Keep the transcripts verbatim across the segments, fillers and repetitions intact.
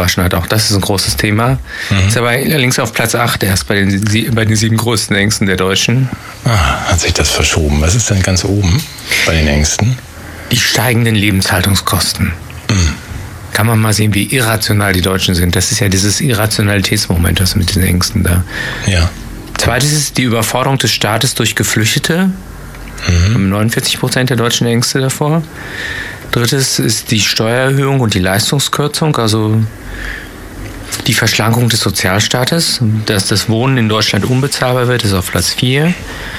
gewaschen hat. Auch das ist ein großes Thema. Mhm. Ist aber allerdings auf Platz acht erst bei den, bei den sieben größten Ängsten der Deutschen. Ah, hat sich das verschoben. Was ist denn ganz oben bei den Ängsten? Die steigenden Lebenshaltungskosten. Mhm. Kann man mal sehen, wie irrational die Deutschen sind. Das ist ja dieses Irrationalitätsmoment, das mit den Ängsten da. Ja. Zweites ist die Überforderung des Staates durch Geflüchtete. Mhm. neunundvierzig Prozent der Deutschen Ängste davor. Drittes ist die Steuererhöhung und die Leistungskürzung, also die Verschlankung des Sozialstaates. Dass das Wohnen in Deutschland unbezahlbar wird, ist auf Platz vier.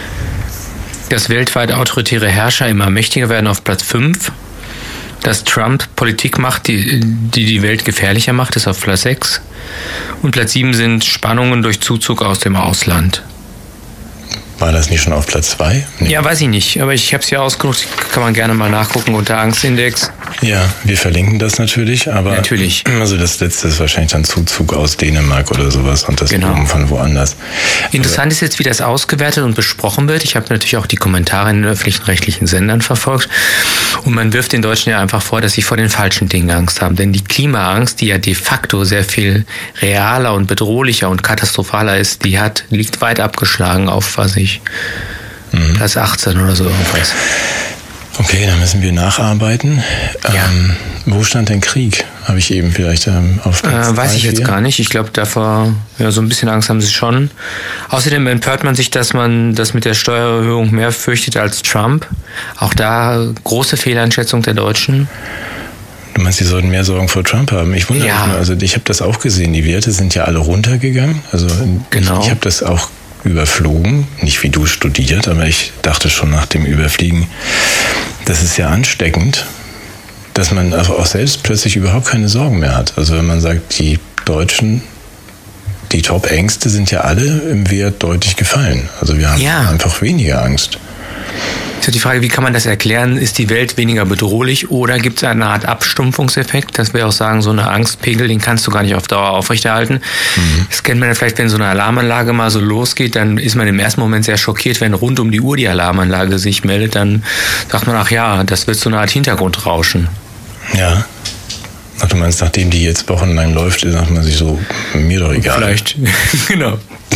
Dass weltweit autoritäre Herrscher immer mächtiger werden, auf Platz fünf. Dass Trump Politik macht, die, die die Welt gefährlicher macht, ist auf Platz sechs. Und Platz sieben sind Spannungen durch Zuzug aus dem Ausland. War das nicht schon auf Platz zwei? Nee. Ja, weiß ich nicht, aber ich habe es hier ausgedruckt, kann man gerne mal nachgucken unter Angstindex. Ja, wir verlinken das natürlich, aber natürlich. Also das letzte ist wahrscheinlich dann Zuzug aus Dänemark oder sowas und das genau. oben von woanders. Interessant aber ist jetzt, wie das ausgewertet und besprochen wird. Ich habe natürlich auch die Kommentare in den öffentlichen rechtlichen Sendern verfolgt und man wirft den Deutschen ja einfach vor, dass sie vor den falschen Dingen Angst haben, denn die Klimaangst, die ja de facto sehr viel realer und bedrohlicher und katastrophaler ist, die hat liegt weit abgeschlagen auf, was ich Mhm. Platz achtzehn oder so irgendwas. Okay, dann müssen wir nacharbeiten. Ja. Ähm, wo stand denn Krieg? Habe ich eben vielleicht ähm, auf Platz äh, Weiß drei, ich jetzt vier? gar nicht. Ich glaube, davor, ja, so ein bisschen Angst haben sie schon. Außerdem empört man sich, dass man das mit der Steuererhöhung mehr fürchtet als Trump. Auch da große Fehleinschätzung der Deutschen. Du meinst, sie sollten mehr Sorgen vor Trump haben? Ich wundere ja. mich mal. Also ich habe das auch gesehen. Die Werte sind ja alle runtergegangen. Also genau. ich, ich habe das auch überflogen, nicht wie du studiert, aber ich dachte schon nach dem Überfliegen, das ist ja ansteckend, dass man auch selbst plötzlich überhaupt keine Sorgen mehr hat. Also wenn man sagt, die Deutschen, die Top-Ängste sind ja alle im Wert deutlich gefallen. Also wir haben ja. einfach weniger Angst. Ist ja die Frage, wie kann man das erklären? Ist die Welt weniger bedrohlich oder gibt es eine Art Abstumpfungseffekt? Das wäre auch sagen, so eine Angstpegel, den kannst du gar nicht auf Dauer aufrechterhalten. Mhm. Das kennt man ja vielleicht, wenn so eine Alarmanlage mal so losgeht, dann ist man im ersten Moment sehr schockiert, wenn rund um die Uhr die Alarmanlage sich meldet, dann sagt man, ach ja, das wird so eine Art Hintergrundrauschen. Ja. Ach, du meinst, nachdem die jetzt wochenlang läuft, sagt man sich so, mir doch egal. Vielleicht, genau.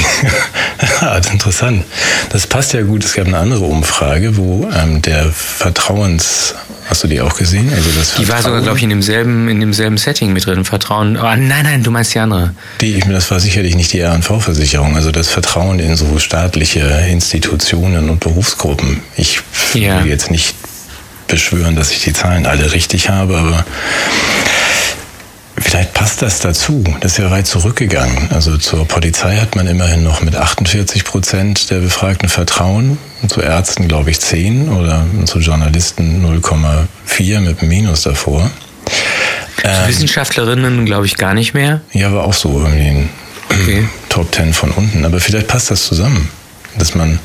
Ja, das ist interessant. Das passt ja gut. Es gab eine andere Umfrage, wo ähm, der Vertrauens... Hast du die auch gesehen? Also das die war sogar, glaube ich, in demselben, in demselben Setting mit drin. Vertrauen... Oh, nein, nein, du meinst die andere. Die, das war sicherlich nicht die R und V-Versicherung. Also das Vertrauen in so staatliche Institutionen und Berufsgruppen. Ich ja. will jetzt nicht beschwören, dass ich die Zahlen alle richtig habe, aber... Vielleicht passt das dazu. Das ist ja weit zurückgegangen. Also zur Polizei hat man immerhin noch mit achtundvierzig Prozent der Befragten Vertrauen. Zu Ärzten, glaube ich, zehn oder zu Journalisten null Komma vier mit einem Minus davor. Zu ähm, Wissenschaftlerinnen, glaube ich, gar nicht mehr. Ja, aber auch so irgendwie in okay. Top zehn von unten. Aber vielleicht passt das zusammen, dass man...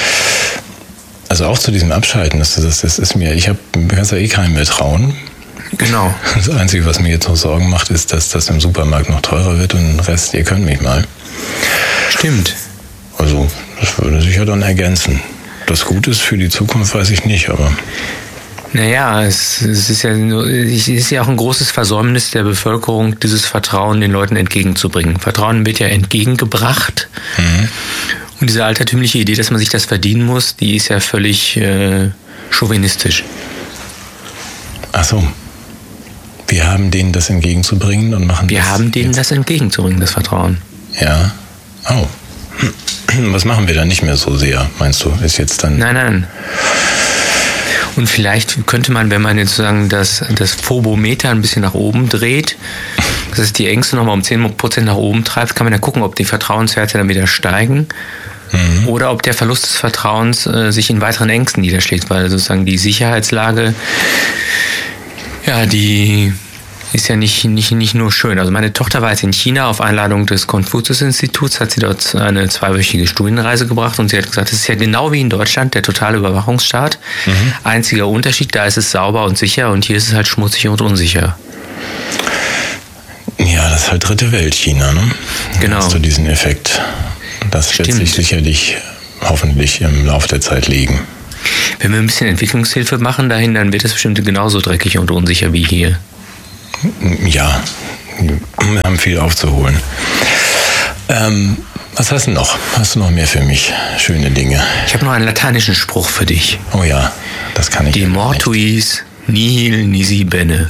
Also auch zu diesem Abschalten, das, das, das ist mir... Ich habe kannst ja eh keinem mehr trauen. Genau. Das Einzige, was mir jetzt noch Sorgen macht, ist, dass das im Supermarkt noch teurer wird und den Rest, ihr könnt mich mal. Stimmt. Also, das würde sich ja dann ergänzen. Das gut ist für die Zukunft, weiß ich nicht, aber... Naja, es, es, ist ja, es ist ja auch ein großes Versäumnis der Bevölkerung, dieses Vertrauen den Leuten entgegenzubringen. Vertrauen wird ja entgegengebracht. Mhm. Und diese altertümliche Idee, dass man sich das verdienen muss, die ist ja völlig äh, chauvinistisch. Ach so. Wir haben denen das entgegenzubringen und machen Wir das haben denen jetzt. das entgegenzubringen, das Vertrauen. Ja. Oh. Was machen wir dann nicht mehr so sehr, meinst du? Ist jetzt dann... Nein, nein. Und vielleicht könnte man, wenn man jetzt sozusagen das, das Phobometer ein bisschen nach oben dreht, das heißt die Ängste nochmal um zehn Prozent nach oben treibt, kann man ja gucken, ob die Vertrauenswerte dann wieder steigen. Mhm. Oder ob der Verlust des Vertrauens äh, sich in weiteren Ängsten niederschlägt, weil sozusagen die Sicherheitslage, ja, die ist ja nicht, nicht, nicht nur schön. Also meine Tochter war jetzt in China auf Einladung des Konfuzius-Instituts, hat sie dort eine zweiwöchige Studienreise gebracht und sie hat gesagt, es ist ja genau wie in Deutschland, der totale Überwachungsstaat. Mhm. Einziger Unterschied, da ist es sauber und sicher und hier ist es halt schmutzig und unsicher. Ja, das ist halt dritte Welt China, ne? Genau. Hast du diesen Effekt. Das Stimmt. wird sich sicherlich hoffentlich im Laufe der Zeit legen. Wenn wir ein bisschen Entwicklungshilfe machen dahin, dann wird es bestimmt genauso dreckig und unsicher wie hier. Ja, wir haben viel aufzuholen. Ähm, was hast du noch? Hast du noch mehr für mich? Schöne Dinge. Ich habe noch einen lateinischen Spruch für dich. Oh ja, das kann ich. De mortuis nihil nisi bene.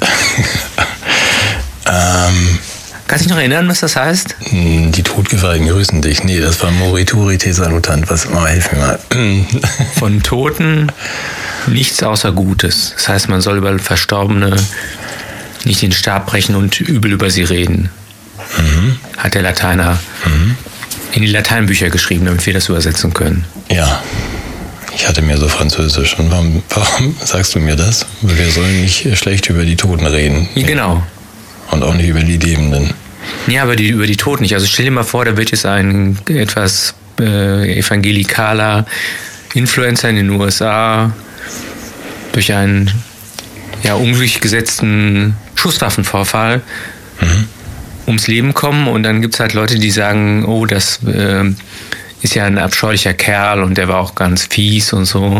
ähm, Kannst du dich noch erinnern, was das heißt? Die Todgeweihten grüßen dich. Nee, das war Morituri te salutant. Was, oh, hilf mir mal. Von Toten nichts außer Gutes. Das heißt, man soll über Verstorbene nicht den Stab brechen und übel über sie reden. Mhm. Hat der Lateiner mhm. in die Lateinbücher geschrieben, damit wir das übersetzen können. Ja, ich hatte mir so Französisch. Und warum, warum sagst du mir das? Wir sollen nicht schlecht über die Toten reden. Ja, genau. Und auch nicht über die Lebenden. Ja, aber die, über die Toten nicht. Also stell dir mal vor, da wird jetzt ein etwas äh, evangelikaler Influencer in den U S A durch einen ja, unglücklich gesetzten Schusswaffenvorfall mhm. ums Leben kommen, und dann gibt es halt Leute, die sagen, oh, das äh, ist ja ein abscheulicher Kerl und der war auch ganz fies und so.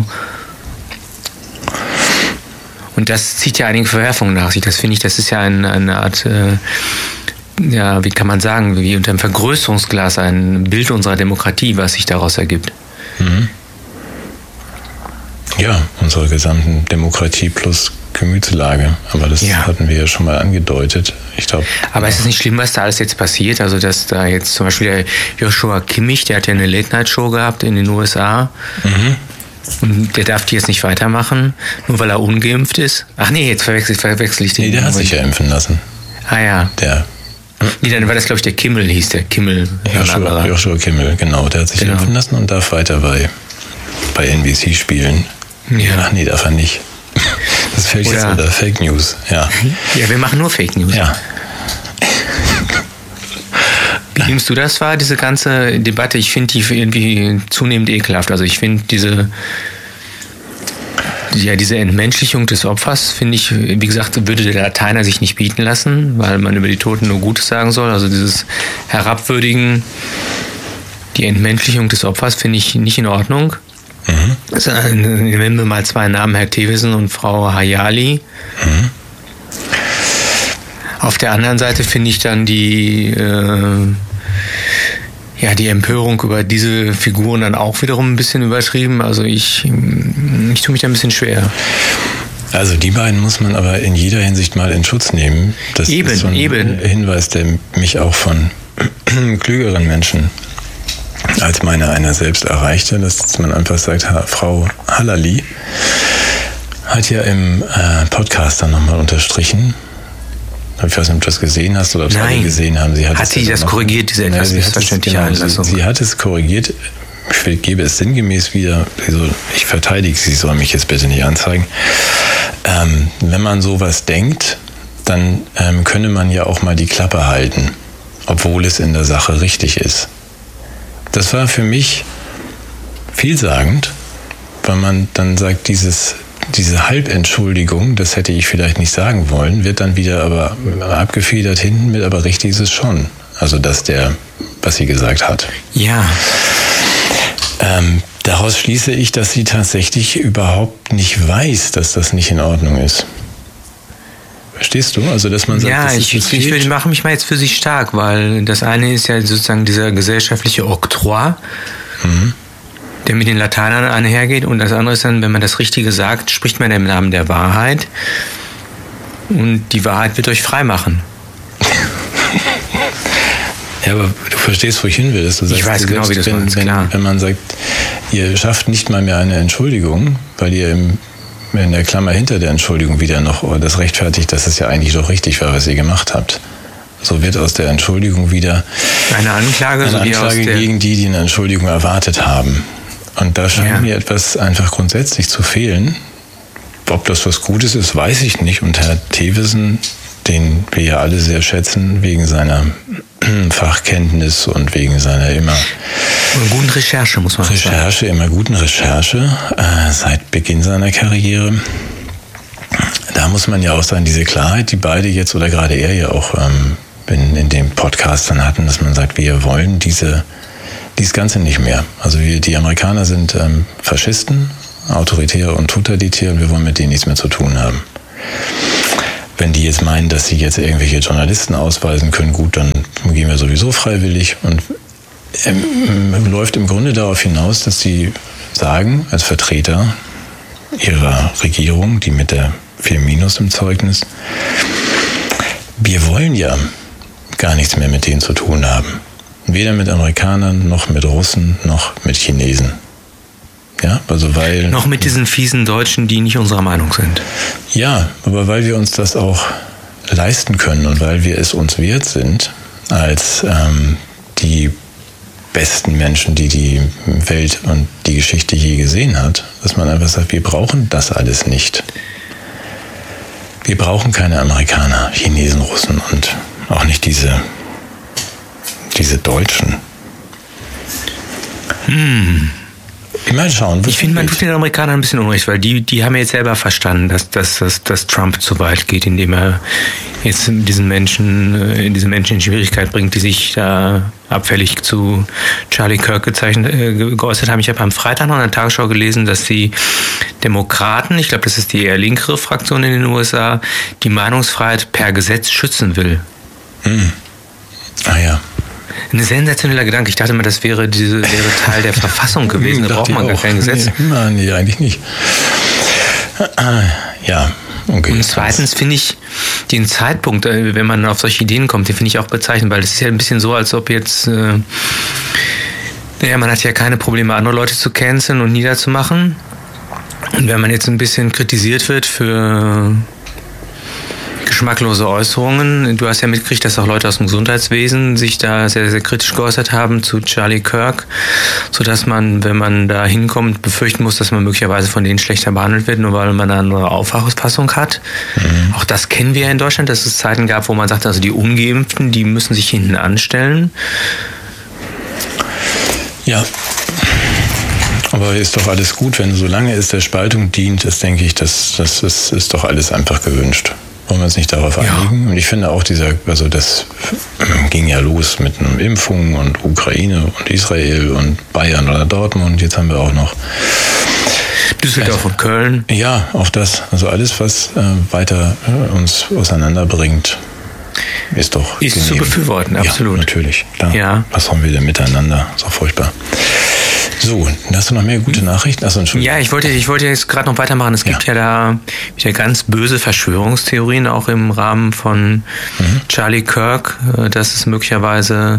Und das zieht ja einige Verwerfungen nach sich. Das finde ich, das ist ja ein, eine Art, äh, ja, wie kann man sagen, wie unter einem Vergrößerungsglas ein Bild unserer Demokratie, was sich daraus ergibt. Mhm. Ja, unsere gesamten Demokratie plus Gemütslage. Aber das ja. hatten wir ja schon mal angedeutet. Ich glaube. Aber ist es nicht schlimm, was da alles jetzt passiert? Also, dass da jetzt zum Beispiel der Joshua Kimmich, der hat ja eine Late-Night-Show gehabt in den U S A. Mhm. Und der darf die jetzt nicht weitermachen, nur weil er ungeimpft ist? Ach nee, jetzt verwechsel, verwechsel ich den. Nee, der hat sich ja impfen lassen. Ah ja. Der. Nee, dann war das, glaube ich, der Kimmel, hieß der Kimmel. Joshua, Joshua Kimmel, genau. Der hat sich genau. impfen lassen und darf weiter bei, bei N B C spielen. Ja. Ach nee, darf er nicht. Das fällt jetzt unter Fake News. Ja. Ja, wir machen nur Fake News. Ja. Wie nimmst du das wahr, diese ganze Debatte? Ich finde die irgendwie zunehmend ekelhaft. Also ich finde diese, ja, diese Entmenschlichung des Opfers, finde ich, wie gesagt, würde der Lateiner sich nicht bieten lassen, weil man über die Toten nur Gutes sagen soll. Also dieses Herabwürdigen, die Entmenschlichung des Opfers finde ich nicht in Ordnung. Mhm. Also, nennen wir mal zwei Namen, Herr Thewissen und Frau Hayali. Mhm. Auf der anderen Seite finde ich dann die, äh, ja, die Empörung über diese Figuren dann auch wiederum ein bisschen übertrieben. Also ich, ich tue mich da ein bisschen schwer. Also die beiden muss man aber in jeder Hinsicht mal in Schutz nehmen. Das eben, ist so ein eben. Hinweis, der mich auch von klügeren Menschen als meine einer selbst erreichte, dass man einfach sagt, Frau Halali hat ja im äh, Podcast dann nochmal unterstrichen. Ich weiß nicht, ob du das gesehen hast oder ob alle gesehen haben. Sie hat, hat sie das noch, korrigiert, diese etwas ja, missverständliche genau, Einlassung? Sie, sie hat es korrigiert. Ich gebe es sinngemäß wieder. Also ich verteidige sie, soll mich jetzt bitte nicht anzeigen. Ähm, wenn man sowas denkt, dann ähm, könne man ja auch mal die Klappe halten, obwohl es in der Sache richtig ist. Das war für mich vielsagend, weil man dann sagt, dieses Diese Halbentschuldigung, das hätte ich vielleicht nicht sagen wollen, wird dann wieder aber abgefedert hinten mit, aber richtig ist es schon. Also dass der, was sie gesagt hat. Ja. Ähm, daraus schließe ich, dass sie tatsächlich überhaupt nicht weiß, dass das nicht in Ordnung ist. Verstehst du? Also dass man sagt, ja, das ich, ist ich, ich mache mich mal jetzt für sie stark, weil das eine ist ja sozusagen dieser gesellschaftliche Oktroi, mhm. der mit den Lateinern einhergeht, und das andere ist dann, wenn man das Richtige sagt, spricht man im Namen der Wahrheit, und die Wahrheit wird euch frei machen. Ja, aber du verstehst, wo ich hin will. Dass du sagst, ich weiß genau, wie das wenn, ist, wenn, klar. Wenn man sagt, ihr schafft nicht mal mehr eine Entschuldigung, weil ihr im, in der Klammer hinter der Entschuldigung wieder noch das rechtfertigt, dass es ja eigentlich doch richtig war, was ihr gemacht habt. So wird aus der Entschuldigung wieder eine Anklage, eine so Anklage aus der gegen die, die eine Entschuldigung erwartet haben. Und da scheint ja. mir etwas einfach grundsätzlich zu fehlen. Ob das was Gutes ist, weiß ich nicht. Und Herr Thewissen, den wir ja alle sehr schätzen, wegen seiner Fachkenntnis und wegen seiner immer und guten Recherche, muss man Recherche, sagen. Recherche, immer guten Recherche, äh, seit Beginn seiner Karriere. Da muss man ja auch sagen, diese Klarheit, die beide jetzt oder gerade er ja auch ähm, in, in dem Podcast dann hatten, dass man sagt, wir wollen diese Dies Ganze nicht mehr. Also wir, die Amerikaner sind ähm, Faschisten, autoritär und totalitär, und wir wollen mit denen nichts mehr zu tun haben. wenn die jetzt meinen, dass sie jetzt irgendwelche Journalisten ausweisen können, gut, dann gehen wir sowieso freiwillig. Und ähm, läuft im Grunde darauf hinaus, dass sie sagen, als Vertreter ihrer Regierung, die mit der vier Minus im Zeugnis, wir wollen ja gar nichts mehr mit denen zu tun haben. Weder mit Amerikanern, noch mit Russen, noch mit Chinesen. Ja, also weil... Noch mit diesen fiesen Deutschen, die nicht unserer Meinung sind. Ja, aber weil wir uns das auch leisten können und weil wir es uns wert sind, als ähm, die besten Menschen, die die Welt und die Geschichte je gesehen hat, dass man einfach sagt, wir brauchen das alles nicht. Wir brauchen keine Amerikaner, Chinesen, Russen und auch nicht diese, diese Deutschen. Hm. Ich meine, schauen. Ich finde, man tut den Amerikanern ein bisschen unrecht, weil die, die haben jetzt selber verstanden, dass, dass, dass, dass Trump zu weit geht, indem er jetzt diesen Menschen, diese Menschen in Schwierigkeit bringt, die sich da abfällig zu Charlie Kirk gezeichnet, äh, geäußert haben. Ich habe am Freitag noch in der Tagesschau gelesen, dass die Demokraten, ich glaube, das ist die eher linkere Fraktion in den U S A, die Meinungsfreiheit per Gesetz schützen will. Hm. Ah ja. Ein sensationeller Gedanke. Ich dachte immer, das wäre, diese, wäre Teil der Verfassung gewesen. Da braucht man gar kein Gesetz. Nee, nee, eigentlich nicht. Ja, okay. Und zweitens finde ich den Zeitpunkt, wenn man auf solche Ideen kommt, den finde ich auch bezeichnend, weil es ist ja ein bisschen so, als ob jetzt, äh, naja, man hat ja keine Probleme, andere Leute zu canceln und niederzumachen. Und wenn man jetzt ein bisschen kritisiert wird für geschmacklose Äußerungen. Du hast ja mitgekriegt, dass auch Leute aus dem Gesundheitswesen sich da sehr, sehr kritisch geäußert haben zu Charlie Kirk, sodass man, wenn man da hinkommt, befürchten muss, dass man möglicherweise von denen schlechter behandelt wird, nur weil man eine andere Auffassung hat. Mhm. Auch das kennen wir ja in Deutschland, dass es Zeiten gab, wo man sagt, also die Ungeimpften, die müssen sich hinten anstellen. Ja. Aber ist doch alles gut, wenn solange es der Spaltung dient, ist, denke ich, das, das ist, ist doch alles einfach gewünscht. Wollen wir uns nicht darauf einigen? Ja. Und ich finde auch, dieser, also das ging ja los mit einer Impfung und Ukraine und Israel und Bayern oder Dortmund. Jetzt haben wir auch noch Düsseldorf also, und Köln. Ja, auch das. Also alles, was äh, weiter äh, uns auseinanderbringt, ist doch ist genehm. Zu befürworten, absolut. Ja, natürlich. Klar. Ja. Was haben wir denn miteinander? Ist auch furchtbar. So, hast du noch mehr gute Nachrichten? Achso, Entschuldigung. Ja, ich wollte, ich wollte jetzt gerade noch weitermachen. Es gibt ja, ja da wieder ganz böse Verschwörungstheorien, auch im Rahmen von mhm. Charlie Kirk, dass es möglicherweise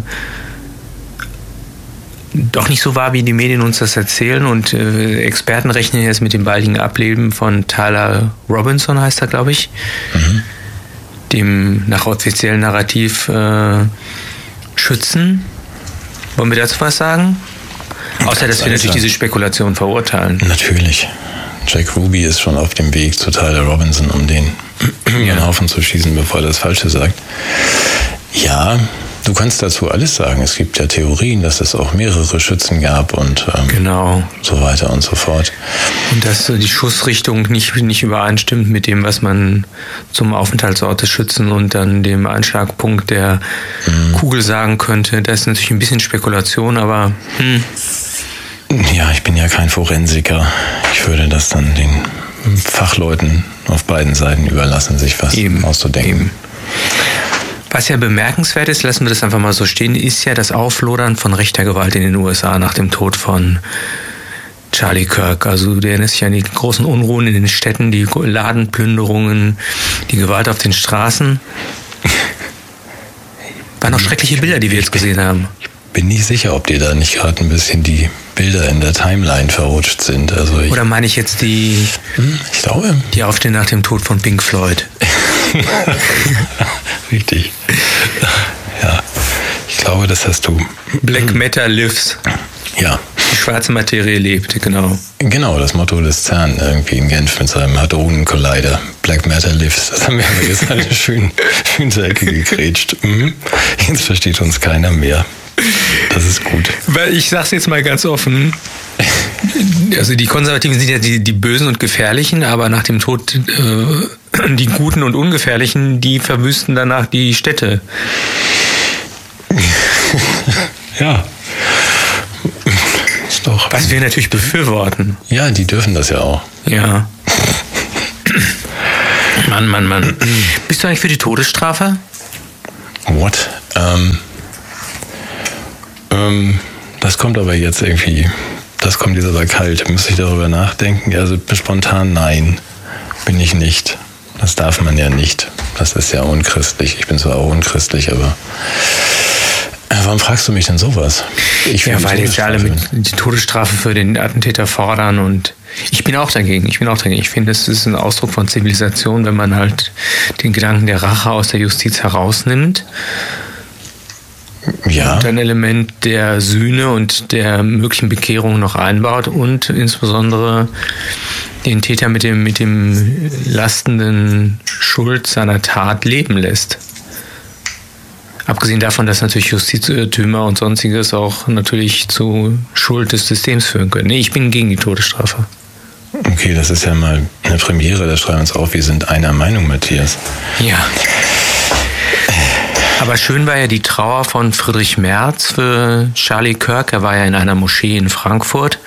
doch nicht so war, wie die Medien uns das erzählen. Und äh, Experten rechnen jetzt mit dem baldigen Ableben von Tyler Robinson, heißt er, glaube ich, mhm. dem nach offiziellen Narrativ äh, schützen. Wollen wir dazu was sagen? Außer, dass wir natürlich diese Spekulation verurteilen. Natürlich. Jack Ruby ist schon auf dem Weg zu Tyler Robinson, um den ja. in den Haufen zu schießen, bevor er das Falsche sagt. Ja, du kannst dazu alles sagen. Es gibt ja Theorien, dass es auch mehrere Schützen gab und ähm, genau. so weiter und so fort. Und dass die Schussrichtung nicht, nicht übereinstimmt mit dem, was man zum Aufenthaltsort des Schützen und dann dem Einschlagpunkt der mhm. Kugel sagen könnte. Das ist natürlich ein bisschen Spekulation, aber hm. Ja, ich bin ja kein Forensiker. Ich würde das dann den Fachleuten auf beiden Seiten überlassen, sich was eben, auszudenken. Eben. Was ja bemerkenswert ist, lassen wir das einfach mal so stehen, ist ja das Auflodern von rechter Gewalt in den U S A nach dem Tod von Charlie Kirk. Also du erinnerst dich an die großen Unruhen in den Städten, die Ladenplünderungen, die Gewalt auf den Straßen. Waren noch schreckliche Bilder, die wir jetzt gesehen haben. Ich bin nicht sicher, ob dir da nicht gerade ein bisschen die Bilder in der Timeline verrutscht sind. Also ich, Oder meine ich jetzt die, ich glaube, die Aufstehen nach dem Tod von Pink Floyd? Richtig. Ja, ich glaube, das hast du. Black Matter lives. Ja. Die schwarze Materie lebt, genau. Genau, das Motto des CERN irgendwie in Genf mit seinem Hadronen-Collider. Black Matter lives. Das haben wir aber jetzt alle schön, schön zur Ecke gegrätscht. Mhm. Jetzt versteht uns keiner mehr. Das ist gut. Weil ich sag's jetzt mal ganz offen. Also die Konservativen sind ja die, die Bösen und Gefährlichen, aber nach dem Tod äh, die Guten und Ungefährlichen, die verwüsten danach die Städte. Ja. Ist doch. Was wir natürlich befürworten. Ja, die dürfen das ja auch. Ja. Mann, Mann, Mann. Bist du eigentlich für die Todesstrafe? What? Ähm, ähm, das kommt aber jetzt irgendwie, das kommt jetzt aber kalt. Müsste ich darüber nachdenken? Also spontan nein, bin ich nicht. Das darf man ja nicht. Das ist ja unchristlich. Ich bin zwar auch unchristlich, aber warum fragst du mich denn sowas? Ich ja, weil jetzt ja alle mit die Todesstrafe für den Attentäter fordern und ich bin auch dagegen. Ich bin auch dagegen. Ich finde, es ist ein Ausdruck von Zivilisation, wenn man halt den Gedanken der Rache aus der Justiz herausnimmt. Ja. Und ein Element der Sühne und der möglichen Bekehrung noch einbaut und insbesondere den Täter mit dem, mit dem lastenden Schuld seiner Tat leben lässt. Abgesehen davon, dass natürlich Justizirrtümer und Sonstiges auch natürlich zu Schuld des Systems führen können. Nee, ich bin gegen die Todesstrafe. Okay, das ist ja mal eine Premiere, da schreiben wir uns auf, wir sind einer Meinung, Matthias. Ja. Aber schön war ja die Trauer von Friedrich Merz für Charlie Kirk. Er war ja in einer Moschee in Frankfurt.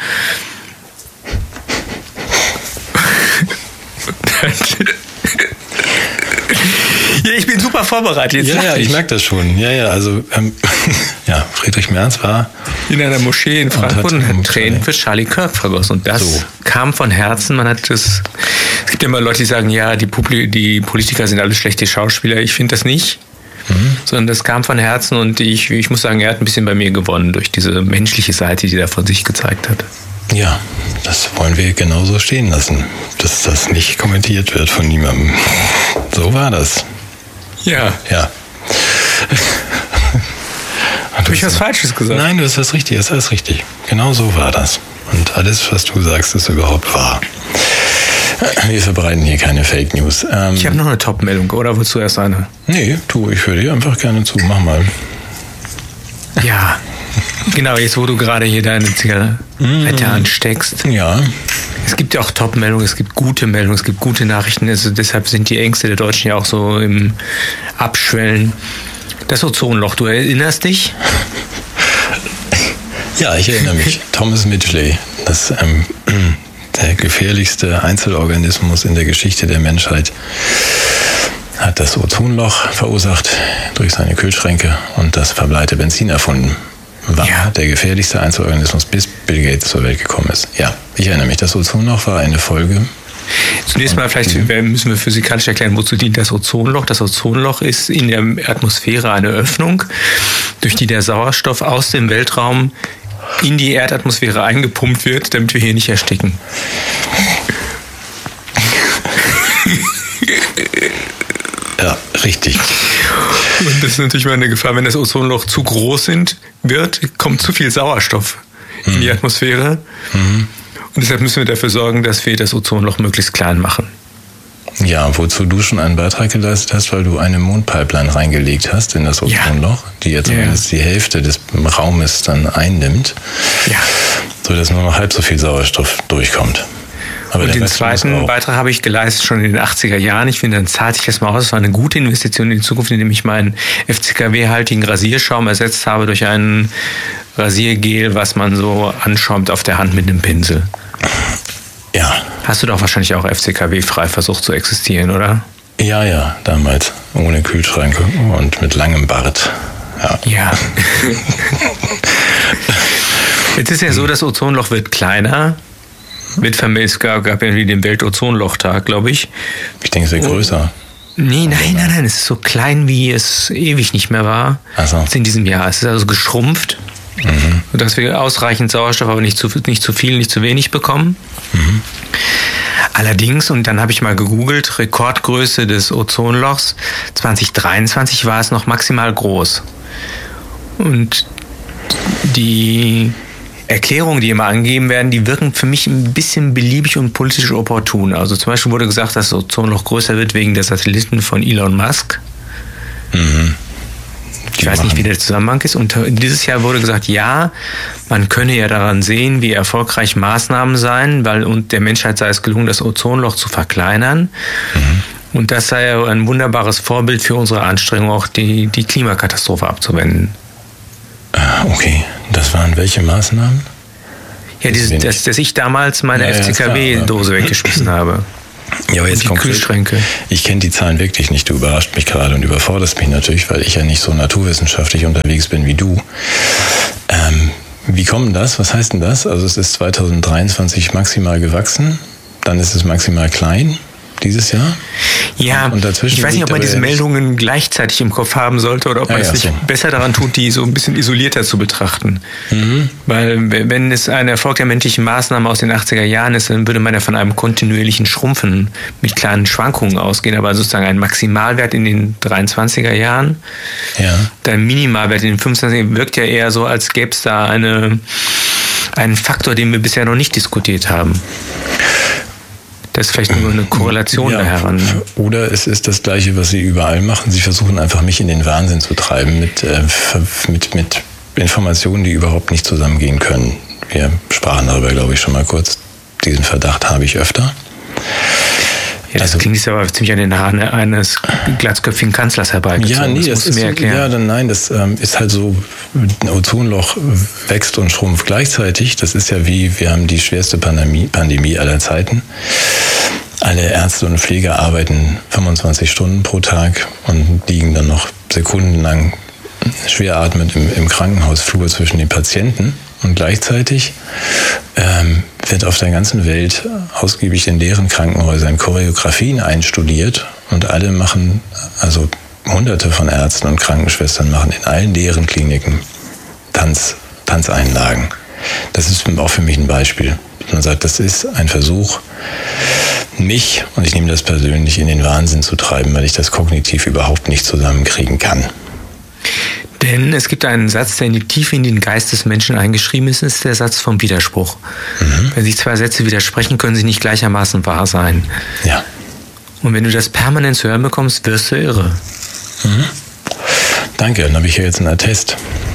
Ja, ich bin super vorbereitet. Jetzt ja, ja, ich, ich merke das schon. Ja, ja, also ähm, ja, Friedrich Merz war in einer Moschee in Frankfurt und hat, und hat Tränen für Charlie Kirk vergossen. Und das so. kam von Herzen. Man hat das. Es gibt ja immer Leute, die sagen, ja, die, Publi- die Politiker sind alle schlechte Schauspieler. Ich finde das nicht. Mhm. Sondern das kam von Herzen und ich, ich muss sagen, er hat ein bisschen bei mir gewonnen durch diese menschliche Seite, die er von sich gezeigt hat. Ja, das wollen wir genauso stehen lassen, dass das nicht kommentiert wird von niemandem. So war das. Ja. Ja. Habe ich was Falsches gesagt? Nein, du hast das richtig, das ist alles richtig. Genau so war das. Und alles, was du sagst, ist überhaupt wahr. Wir verbreiten hier keine Fake News. Ähm, ich habe noch eine Top-Meldung, oder willst du erst eine? Nee, tu, ich höre dir einfach gerne zu. Mach mal. Ja, genau, jetzt wo du gerade hier deine Zigarette mm. ansteckst. Ja. Es gibt ja auch Top-Meldungen, es gibt gute Meldungen, es gibt gute Nachrichten. Also deshalb sind die Ängste der Deutschen ja auch so im Abschwellen. Das Ozonloch, du erinnerst dich? Ja, ich erinnere mich. Thomas Midgley, das ähm, der gefährlichste Einzelorganismus in der Geschichte der Menschheit, hat das Ozonloch verursacht durch seine Kühlschränke und das verbleite Benzin erfunden. War ja. der gefährlichste Einzelorganismus, bis Bill Gates zur Welt gekommen ist. Ja, ich erinnere mich. Das Ozonloch war eine Folge. Zunächst mal vielleicht müssen wir physikalisch erklären, wozu dient das Ozonloch. Das Ozonloch ist in der Atmosphäre eine Öffnung, durch die der Sauerstoff aus dem Weltraum in die Erdatmosphäre eingepumpt wird, damit wir hier nicht ersticken. Ja, richtig. Und das ist natürlich mal eine Gefahr, wenn das Ozonloch zu groß sind, wird, kommt zu viel Sauerstoff mhm. in die Atmosphäre. Mhm. Und deshalb müssen wir dafür sorgen, dass wir das Ozonloch möglichst klein machen. Ja, wozu du schon einen Beitrag geleistet hast, weil du eine Mondpipeline reingelegt hast in das Ozonloch, ja. die jetzt zumindest ja. die Hälfte des Raumes dann einnimmt, ja. sodass nur noch halb so viel Sauerstoff durchkommt. Aber und den zweiten Beitrag habe ich geleistet schon in den achtziger Jahren. Ich finde, dann zahlt sich das mal aus. Es war eine gute Investition in die Zukunft, indem ich meinen F C K W-haltigen Rasierschaum ersetzt habe durch ein Rasiergel, was man so anschäumt auf der Hand mit einem Pinsel. Ja. Hast du doch wahrscheinlich auch F C K W-frei versucht zu existieren, oder? Ja, ja, damals. Ohne Kühlschrank und mit langem Bart. Ja. Ja. Jetzt ist ja so, das Ozonloch wird kleiner. Mit vermisst, gab ja irgendwie den Weltozonlochtag, glaube ich. Ich denke, es wird größer. Nee, nein, nein, nein. Es ist so klein, wie es ewig nicht mehr war. Ach so. In diesem Jahr. Es ist also geschrumpft, mhm. sodass wir ausreichend Sauerstoff, aber nicht zu, nicht zu viel, nicht zu wenig bekommen. Mhm. Allerdings, und dann habe ich mal gegoogelt, Rekordgröße des Ozonlochs zwanzig dreiundzwanzig war es noch maximal groß. Und die Erklärungen, die immer angegeben werden, die wirken für mich ein bisschen beliebig und politisch opportun. Also zum Beispiel wurde gesagt, dass das Ozonloch größer wird wegen der Satelliten von Elon Musk. Mhm. Ich weiß nicht, wie der Zusammenhang ist. Und dieses Jahr wurde gesagt, ja, man könne ja daran sehen, wie erfolgreich Maßnahmen seien, weil und der Menschheit sei es gelungen, das Ozonloch zu verkleinern. Mhm. Und das sei ja ein wunderbares Vorbild für unsere Anstrengung, auch die, die Klimakatastrophe abzuwenden. Okay, das waren welche Maßnahmen? Ja, dieses, dass, dass ich damals meine ja, F C K W-Dose weggeschmissen habe. Ja, aber jetzt die konkret, Kühlschränke. Ich kenne die Zahlen wirklich nicht. Du überrascht mich gerade und überforderst mich natürlich, weil ich ja nicht so naturwissenschaftlich unterwegs bin wie du. Ähm, wie kommt das? Was heißt denn das? Also es ist zwanzig dreiundzwanzig maximal gewachsen, dann ist es maximal klein dieses Jahr. Ja, und dazwischen ich weiß nicht, ob man diese Meldungen gleichzeitig im Kopf haben sollte oder ob man ja, es nicht so. besser daran tut, die so ein bisschen isolierter zu betrachten. Mhm. Weil wenn es ein Erfolg der menschlichen Maßnahmen aus den achtziger Jahren ist, dann würde man ja von einem kontinuierlichen Schrumpfen mit kleinen Schwankungen ausgehen, aber sozusagen ein Maximalwert in den dreiundzwanziger Jahren, ja. Dann Minimalwert in den fünfundzwanziger wirkt ja eher so, als gäbe es da eine, einen Faktor, den wir bisher noch nicht diskutiert haben. Das ist vielleicht nur eine Korrelation ja, da heran. Oder es ist das Gleiche, was sie überall machen. Sie versuchen einfach, mich in den Wahnsinn zu treiben mit, äh, mit, mit Informationen, die überhaupt nicht zusammengehen können. Wir sprachen darüber, glaube ich, schon mal kurz. Diesen Verdacht habe ich öfter. Ja, das also, klingt jetzt aber ziemlich an den Haaren eines glatzköpfigen Kanzlers herbeigezogen. Ja, nee, das, das ist, erklären. Ja, dann nein, das ähm, ist halt so, ein Ozonloch wächst und schrumpft gleichzeitig. Das ist ja wie, wir haben die schwerste Pandemie, Pandemie aller Zeiten. Alle Ärzte und Pfleger arbeiten fünfundzwanzig Stunden pro Tag und liegen dann noch sekundenlang schwer atmend im, im Krankenhausflur zwischen den Patienten. Und gleichzeitig ähm, wird auf der ganzen Welt ausgiebig in deren Krankenhäusern Choreografien einstudiert und alle machen, also hunderte von Ärzten und Krankenschwestern machen in allen deren Kliniken Tanz, Tanzeinlagen. Das ist auch für mich ein Beispiel. Man sagt, das ist ein Versuch, mich, und ich nehme das persönlich, in den Wahnsinn zu treiben, weil ich das kognitiv überhaupt nicht zusammenkriegen kann. Denn es gibt einen Satz, der in die Tiefe in den Geist des Menschen eingeschrieben ist, ist der Satz vom Widerspruch. Mhm. Wenn sich zwei Sätze widersprechen, können sie nicht gleichermaßen wahr sein. Ja. Und wenn du das permanent zu hören bekommst, wirst du irre. Mhm. Danke, dann habe ich ja jetzt einen Attest,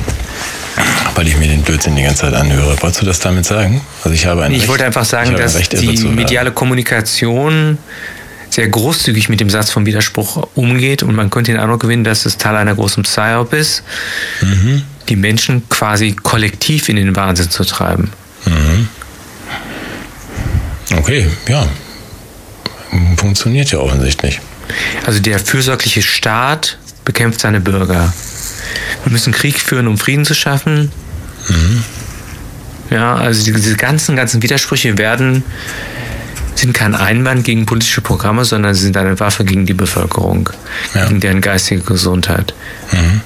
weil ich mir den Blödsinn die ganze Zeit anhöre. Wolltest du das damit sagen? Also ich habe ein Ich Recht, wollte einfach sagen, dass Recht, die mediale Kommunikation sehr großzügig mit dem Satz vom Widerspruch umgeht und man könnte den Eindruck gewinnen, dass es Teil einer großen Psyop ist, mhm. die Menschen quasi kollektiv in den Wahnsinn zu treiben. Mhm. Okay, ja. Funktioniert ja offensichtlich. Also der fürsorgliche Staat bekämpft seine Bürger. Wir müssen Krieg führen, um Frieden zu schaffen. Mhm. Ja, also diese ganzen, ganzen Widersprüche werden sind kein Einwand gegen politische Programme, sondern sie sind eine Waffe gegen die Bevölkerung, ja. gegen deren geistige Gesundheit. Mhm.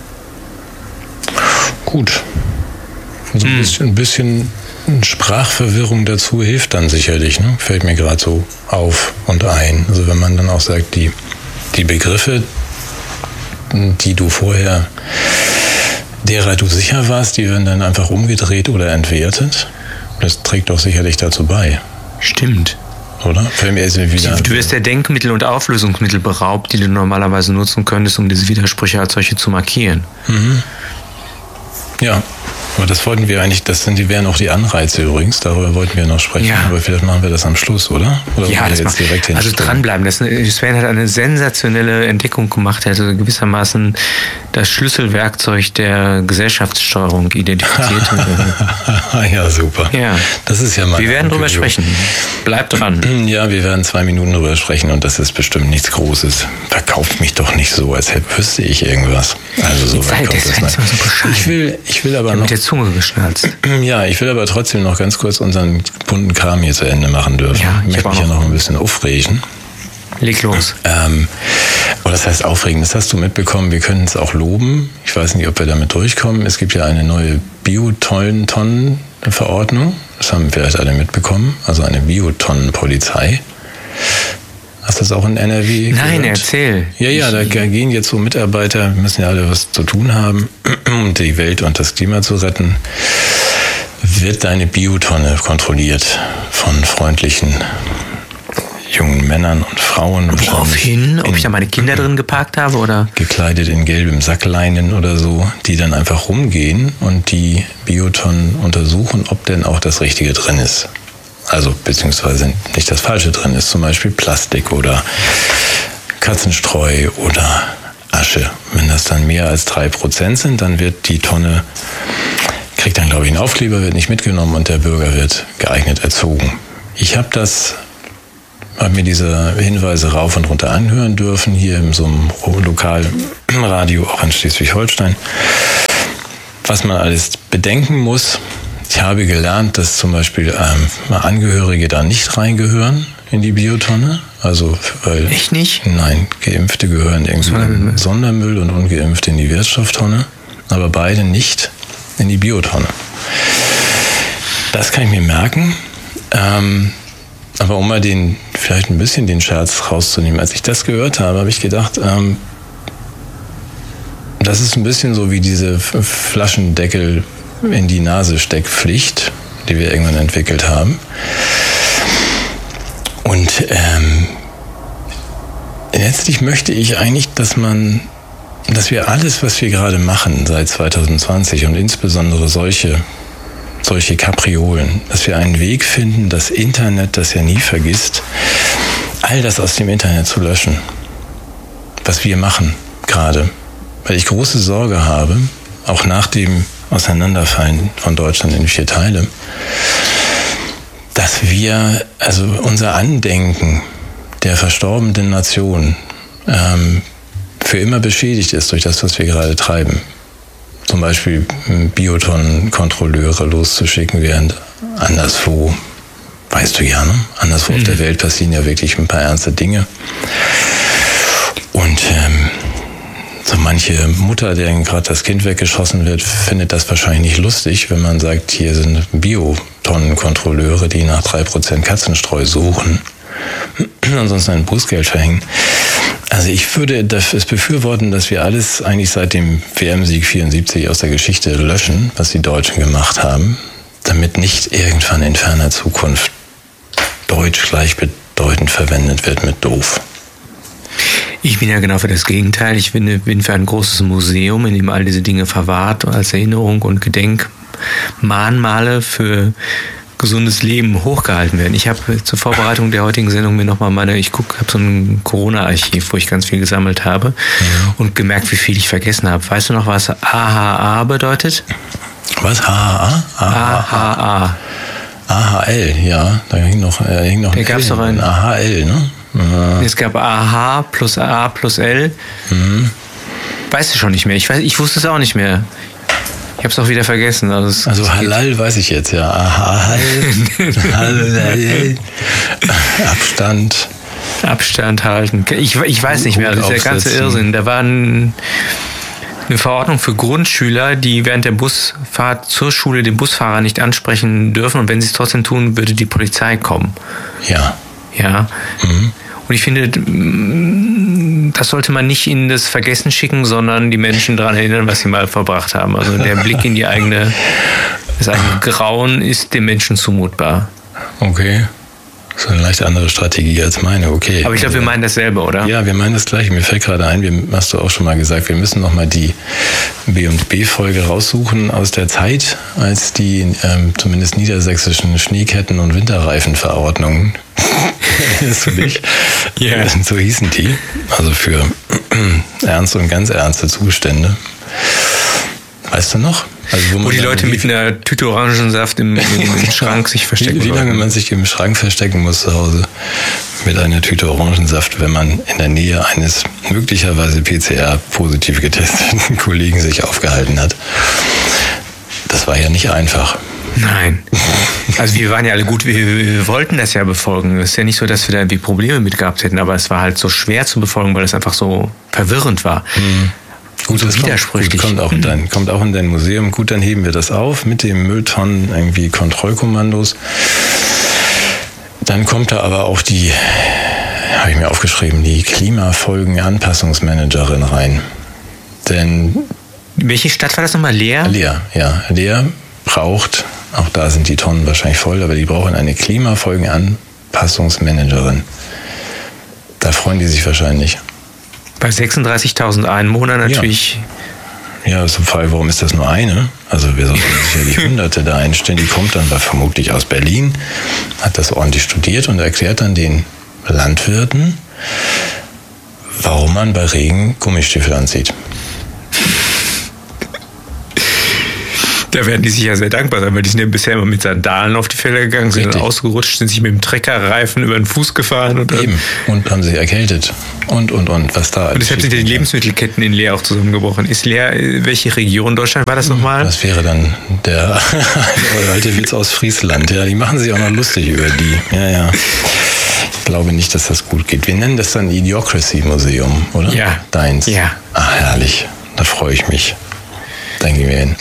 Gut. Also ein, mhm. bisschen, ein bisschen Sprachverwirrung dazu hilft dann sicherlich, ne? Fällt mir gerade so auf und ein. Also wenn man dann auch sagt, die, die Begriffe, die du vorher, derer du sicher warst, die werden dann einfach umgedreht oder entwertet. Das trägt doch sicherlich dazu bei. Stimmt. Oder? Fällt mir wieder du wirst der Denkmittel und Auflösungsmittel beraubt, die du normalerweise nutzen könntest, um diese Widersprüche als solche zu markieren. Mhm. Ja, aber das wollten wir eigentlich, das sind die wären auch die Anreize übrigens, darüber wollten wir noch sprechen, ja. aber vielleicht machen wir das am Schluss, oder? Oder ja, das jetzt direkt also dranbleiben. Das, Sven hat eine sensationelle Entdeckung gemacht, er hat also gewissermaßen das Schlüsselwerkzeug der Gesellschaftssteuerung identifiziert. Ja, super. Ja. Das ist ja mal. Wir werden drüber sprechen. Bleibt dran. Ja, wir werden zwei Minuten drüber sprechen und das ist bestimmt nichts Großes. Verkauft mich doch nicht so, als hätte, wüsste ich irgendwas. Also so weit kommt das nicht. So ich will, ich will aber ich noch. Mit der Zunge geschnalzt. Ja, ich will aber trotzdem noch ganz kurz unseren bunten Kram hier zu Ende machen dürfen. Ja, ich möchte mich ja noch ein bisschen aufregen. Leg los. Ähm, oh, das heißt aufregen, das hast du mitbekommen, wir können es auch loben. Ich weiß nicht, ob wir damit durchkommen. Es gibt ja eine neue Biotonnenverordnung. Das haben vielleicht alle mitbekommen. Also eine Biotonnenpolizei. Hast du das auch in N R W Nein, gehört? Erzähl. Ja, ja, da gehen jetzt so Mitarbeiter, müssen ja alle was zu tun haben, um die Welt und das Klima zu retten. Wird deine Biotonne kontrolliert von freundlichen jungen Männern und Frauen. Woraufhin? Ob ich da meine Kinder drin geparkt habe, oder? Gekleidet in gelbem Sackleinen oder so, die dann einfach rumgehen und die Biotonnen untersuchen, ob denn auch das Richtige drin ist. Also beziehungsweise nicht das Falsche drin ist, zum Beispiel Plastik oder Katzenstreu oder Asche. Wenn das dann mehr als drei Prozent sind, dann wird die Tonne, kriegt dann glaube ich einen Aufkleber, wird nicht mitgenommen und der Bürger wird geeignet erzogen. Ich habe das habe mir diese Hinweise rauf und runter anhören dürfen, hier in so einem Lokalradio, auch in Schleswig-Holstein. Was man alles bedenken muss. Ich habe gelernt, dass zum Beispiel ähm, Angehörige da nicht reingehören in die Biotonne. Also, weil, echt nicht? Nein, Geimpfte gehören irgendwie in den Sondermüll und Ungeimpfte in die Wertstofftonne. Aber beide nicht in die Biotonne. Das kann ich mir merken. Ähm, aber um mal den, vielleicht ein bisschen den Scherz rauszunehmen. Als ich das gehört habe, habe ich gedacht, ähm, das ist ein bisschen so wie diese Flaschendeckel in die Nase Steckpflicht, die wir irgendwann entwickelt haben. Und ähm, letztlich möchte ich eigentlich, dass man, dass wir alles, was wir gerade machen seit zwanzig zwanzig und insbesondere solche, solche Kapriolen, dass wir einen Weg finden, das Internet, das ja nie vergisst, all das aus dem Internet zu löschen, was wir machen gerade. Weil ich große Sorge habe, auch nach dem Auseinanderfallen von Deutschland in vier Teile, dass wir, also unser Andenken der verstorbenen Nation ähm, für immer beschädigt ist durch das, was wir gerade treiben. Zum Beispiel Biotonnenkontrolleure loszuschicken, während anderswo, weißt du ja, ne? Anderswo mhm. auf der Welt passieren ja wirklich ein paar ernste Dinge. Und ähm, so manche Mutter, deren gerade das Kind weggeschossen wird, findet das wahrscheinlich nicht lustig, wenn man sagt, hier sind Biotonnenkontrolleure, die nach drei Prozent Katzenstreu suchen und ansonsten ein Bußgeld verhängen. Also ich würde es befürworten, dass wir alles eigentlich seit dem W M-Sieg vierundsiebzig aus der Geschichte löschen, was die Deutschen gemacht haben, damit nicht irgendwann in ferner Zukunft Deutsch gleichbedeutend verwendet wird mit doof. Ich bin ja genau für das Gegenteil. Ich bin, bin für ein großes Museum, in dem all diese Dinge verwahrt als Erinnerung und Gedenkmahnmale für gesundes Leben hochgehalten werden. Ich habe zur Vorbereitung der heutigen Sendung mir nochmal meine, ich gucke, habe so ein Corona-Archiv, wo ich ganz viel gesammelt habe ja. und gemerkt, wie viel ich vergessen habe. Weißt du noch, was A H A bedeutet? Was? H H A? A H A. A H L, ja. Da hing noch, äh, hing noch da gab's doch ein A H L, ne? Ja. Es gab A H plus A plus L. Mhm. Weißt du schon nicht mehr. Ich, weiß, ich wusste es auch nicht mehr. Ich habe es auch wieder vergessen. Also, es, also es Halal geht. Weiß ich jetzt, ja. Aha, Halal. Abstand. Abstand halten. Ich, ich weiß nicht mehr. Das ist der ganze Irrsinn. Da war ein, eine Verordnung für Grundschüler, die während der Busfahrt zur Schule den Busfahrer nicht ansprechen dürfen. Und wenn sie es trotzdem tun, würde die Polizei kommen. Ja. Ja. Mhm. Und ich finde, das sollte man nicht in das Vergessen schicken, sondern die Menschen daran erinnern, was sie mal verbracht haben. Also der Blick in die eigene, das eigene Grauen ist dem Menschen zumutbar. Okay. Das ist eine leicht andere Strategie als meine, okay. Aber ich glaube, wir meinen dasselbe, oder? Ja, wir meinen das Gleiche. Mir fällt gerade ein, wir, hast du auch schon mal gesagt, wir müssen nochmal die B und B-Folge raussuchen aus der Zeit, als die ähm, zumindest niedersächsischen Schneeketten- und Winterreifenverordnungen, erinnerst du dich? Ja. Yeah. So hießen die. Also für ernste und ganz ernste Zustände. Weißt du noch? Also wo, wo die Leute mit einer Tüte Orangensaft im, im Schrank sich verstecken. Wie, wie lange man sich im Schrank verstecken muss zu Hause mit einer Tüte Orangensaft, wenn man in der Nähe eines möglicherweise P C R-positiv getesteten Kollegen sich aufgehalten hat. Das war ja nicht einfach. Nein. Also wir waren ja alle gut, wir, wir wollten das ja befolgen. Es ist ja nicht so, dass wir da irgendwie Probleme mit gehabt hätten, aber es war halt so schwer zu befolgen, weil es einfach so verwirrend war. Mhm. Gut, so widersprüchlich. Kommt, kommt, auch in dein, kommt auch in dein Museum. Gut, dann heben wir das auf mit dem Mülltonnen, irgendwie Kontrollkommandos. Dann kommt da aber auch die, habe ich mir aufgeschrieben, die Klimafolgen-Anpassungsmanagerin rein. Denn welche Stadt war das nochmal? Leer? Leer, ja. Leer braucht, auch da sind die Tonnen wahrscheinlich voll, aber die brauchen eine Klimafolgen-Anpassungsmanagerin. Da freuen die sich wahrscheinlich. Bei sechsunddreißigtausend Einwohnern natürlich. Ja, ja, zum Fall, warum ist das nur eine? Also wir sollten sicher die Hunderte da einstellen. Die kommt dann vermutlich aus Berlin, hat das ordentlich studiert und erklärt dann den Landwirten, warum man bei Regen Gummistiefel anzieht. Da werden die sicher sehr dankbar sein, weil die sind ja bisher immer mit Sandalen auf die Felder gegangen, sind Richtig. dann ausgerutscht, sind sich mit dem Treckerreifen über den Fuß gefahren. Und Eben. Und haben sich erkältet. Und, und, und. Was da Und deshalb sind ja die Lebensmittelketten in Leer auch zusammengebrochen. Ist Leer, welche Region Deutschland war das nochmal? Das wäre dann der alte Witz aus Friesland. Ja, die machen sich auch noch lustig über die. Ja, ja. Ich glaube nicht, dass das gut geht. Wir nennen das dann Idiocracy-Museum, oder? Ja. Deins? Ja. Ah, herrlich. Da freue ich mich. Dann gehen wir hin.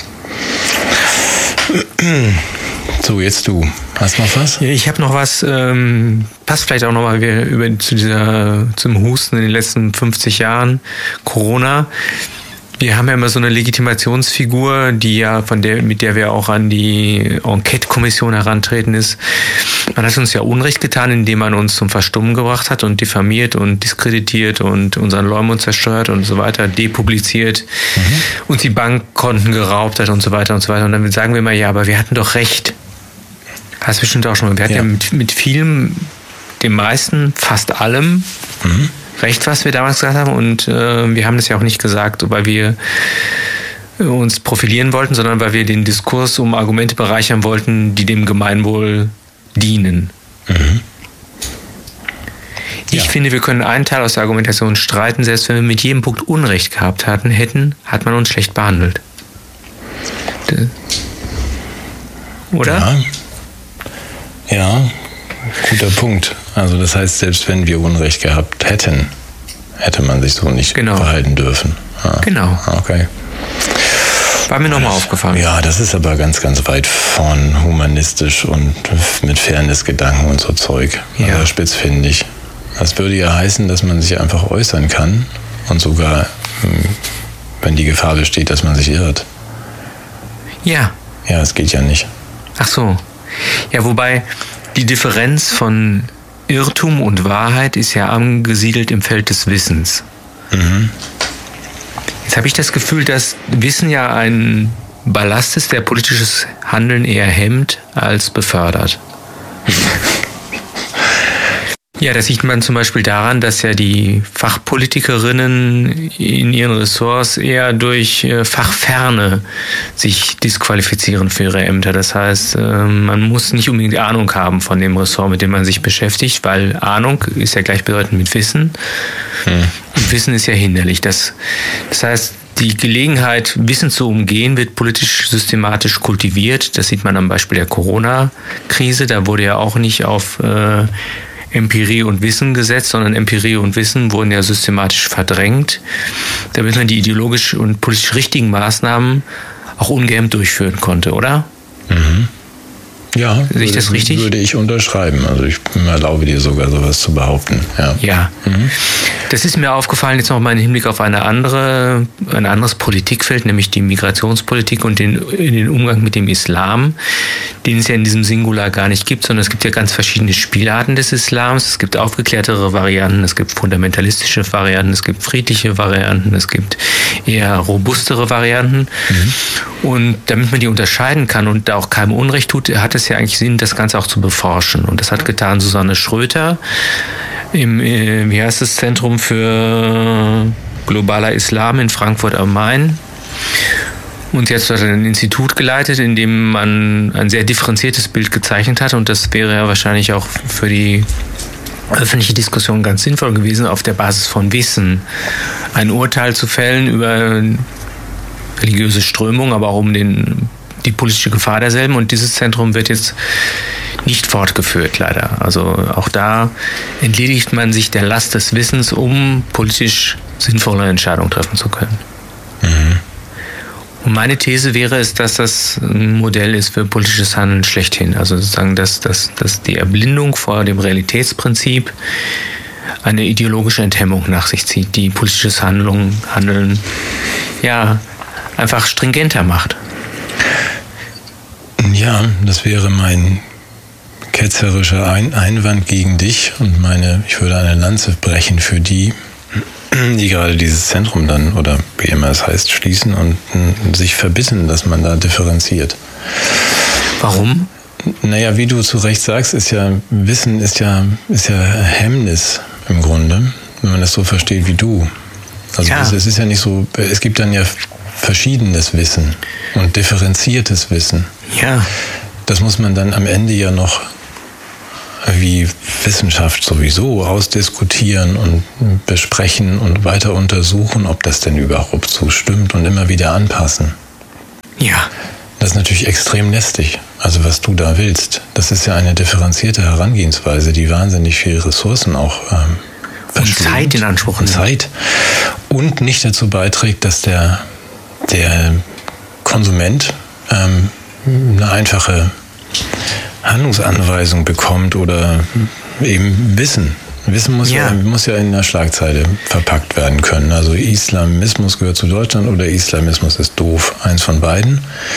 So, jetzt du. Hast du noch was? Ja, ich habe noch was, ähm, passt vielleicht auch nochmal über zu dieser, zum Husten in den letzten fünfzig Jahren, Corona. Wir haben ja immer so eine Legitimationsfigur, die ja von der, mit der wir auch an die Enquete-Kommission herantreten ist. Man hat uns ja Unrecht getan, indem man uns zum Verstummen gebracht hat und diffamiert und diskreditiert und unseren Leumund zerstört und so weiter, depubliziert, mhm. und die Bankkonten geraubt hat und so weiter und so weiter. Und dann sagen wir immer, ja, aber wir hatten doch recht. Hast du bestimmt auch schon mal. Wir hatten ja, ja mit, mit vielem, dem meisten, fast allem, mhm. recht, was wir damals gesagt haben. Und äh, wir haben das ja auch nicht gesagt, weil wir uns profilieren wollten, sondern weil wir den Diskurs um Argumente bereichern wollten, die dem Gemeinwohl dienen. Mhm. Ich ja. finde, wir können einen Teil aus der Argumentation streiten, selbst wenn wir mit jedem Punkt Unrecht gehabt hatten, hätten, hat man uns schlecht behandelt. Oder? Ja. Ja, guter Punkt. Also das heißt, selbst wenn wir Unrecht gehabt hätten, hätte man sich so nicht genau. verhalten dürfen. Ah, genau. Okay. War mir nochmal aufgefallen. Ja, das ist aber ganz, ganz weit von humanistisch und mit Fairness-Gedanken und so Zeug. Ja. Also spitzfindig. Das würde ja heißen, dass man sich einfach äußern kann und sogar, wenn die Gefahr besteht, dass man sich irrt. Ja. Ja, es geht ja nicht. Ach so. Ja, wobei die Differenz von Irrtum und Wahrheit ist ja angesiedelt im Feld des Wissens. Mhm. Jetzt habe ich das Gefühl, dass Wissen ja ein Ballast ist, der politisches Handeln eher hemmt als befördert. Ja, das sieht man zum Beispiel daran, dass ja die Fachpolitikerinnen in ihren Ressorts eher durch Fachferne sich disqualifizieren für ihre Ämter. Das heißt, man muss nicht unbedingt Ahnung haben von dem Ressort, mit dem man sich beschäftigt, weil Ahnung ist ja gleichbedeutend mit Wissen. Hm. Und Wissen ist ja hinderlich. Das, das heißt, die Gelegenheit, Wissen zu umgehen, wird politisch systematisch kultiviert. Das sieht man am Beispiel der Corona-Krise. Da wurde ja auch nicht auf äh, Empirie und Wissen gesetzt, sondern Empirie und Wissen wurden ja systematisch verdrängt, damit man die ideologisch und politisch richtigen Maßnahmen auch ungehemmt durchführen konnte, oder? Mhm. Ja, sehe ich das richtig? Würde ich unterschreiben. Also ich erlaube dir sogar sowas zu behaupten. Ja. ja. Mhm. Das ist mir aufgefallen jetzt nochmal im Hinblick auf eine andere, ein anderes Politikfeld, nämlich die Migrationspolitik und den, den Umgang mit dem Islam, den es ja in diesem Singular gar nicht gibt, sondern es gibt ja ganz verschiedene Spielarten des Islams. Es gibt aufgeklärtere Varianten, es gibt fundamentalistische Varianten, es gibt friedliche Varianten, es gibt eher robustere Varianten. Mhm. Und damit man die unterscheiden kann und da auch keinem Unrecht tut, hat es ja eigentlich Sinn, das Ganze auch zu beforschen. Und das hat getan Susanne Schröter im, wie heißt das, Zentrum für globaler Islam in Frankfurt am Main. Und jetzt hat er ein Institut geleitet, in dem man ein sehr differenziertes Bild gezeichnet hat. Und das wäre ja wahrscheinlich auch für die öffentliche Diskussion ganz sinnvoll gewesen, auf der Basis von Wissen ein Urteil zu fällen über religiöse Strömung, aber auch um den, die politische Gefahr derselben. Und dieses Zentrum wird jetzt nicht fortgeführt, leider. Also auch da entledigt man sich der Last des Wissens, um politisch sinnvolle Entscheidungen treffen zu können. Mhm. Und meine These wäre es, dass das ein Modell ist für politisches Handeln schlechthin. Also sozusagen, dass, dass, dass die Erblindung vor dem Realitätsprinzip eine ideologische Enthemmung nach sich zieht, die politisches Handeln, Handeln ja, einfach stringenter macht. Ja, das wäre mein ketzerischer Ein- Einwand gegen dich und meine, ich würde eine Lanze brechen für die, die gerade dieses Zentrum dann, oder wie immer es heißt, schließen und n, sich verbitten, dass man da differenziert. Warum? Naja, wie du zu Recht sagst, ist ja, Wissen ist ja, ist ja Hemmnis im Grunde, wenn man das so versteht wie du. Also ja. es, es ist ja nicht so, es gibt dann ja verschiedenes Wissen und differenziertes Wissen. Ja. Das muss man dann am Ende ja noch wie Wissenschaft sowieso ausdiskutieren und besprechen und weiter untersuchen, ob das denn überhaupt so stimmt und immer wieder anpassen. Ja. Das ist natürlich extrem lästig. Also was du da willst, das ist ja eine differenzierte Herangehensweise, die wahnsinnig viele Ressourcen auch ähm, und Zeit in Anspruch nimmt. Zeit. Und nicht dazu beiträgt, dass der, der Konsument ähm, eine einfache Handlungsanweisung bekommt oder eben Wissen. Wissen muss ja. ja, muss ja in der Schlagzeile verpackt werden können. Also Islamismus gehört zu Deutschland oder Islamismus ist doof. Eins von beiden.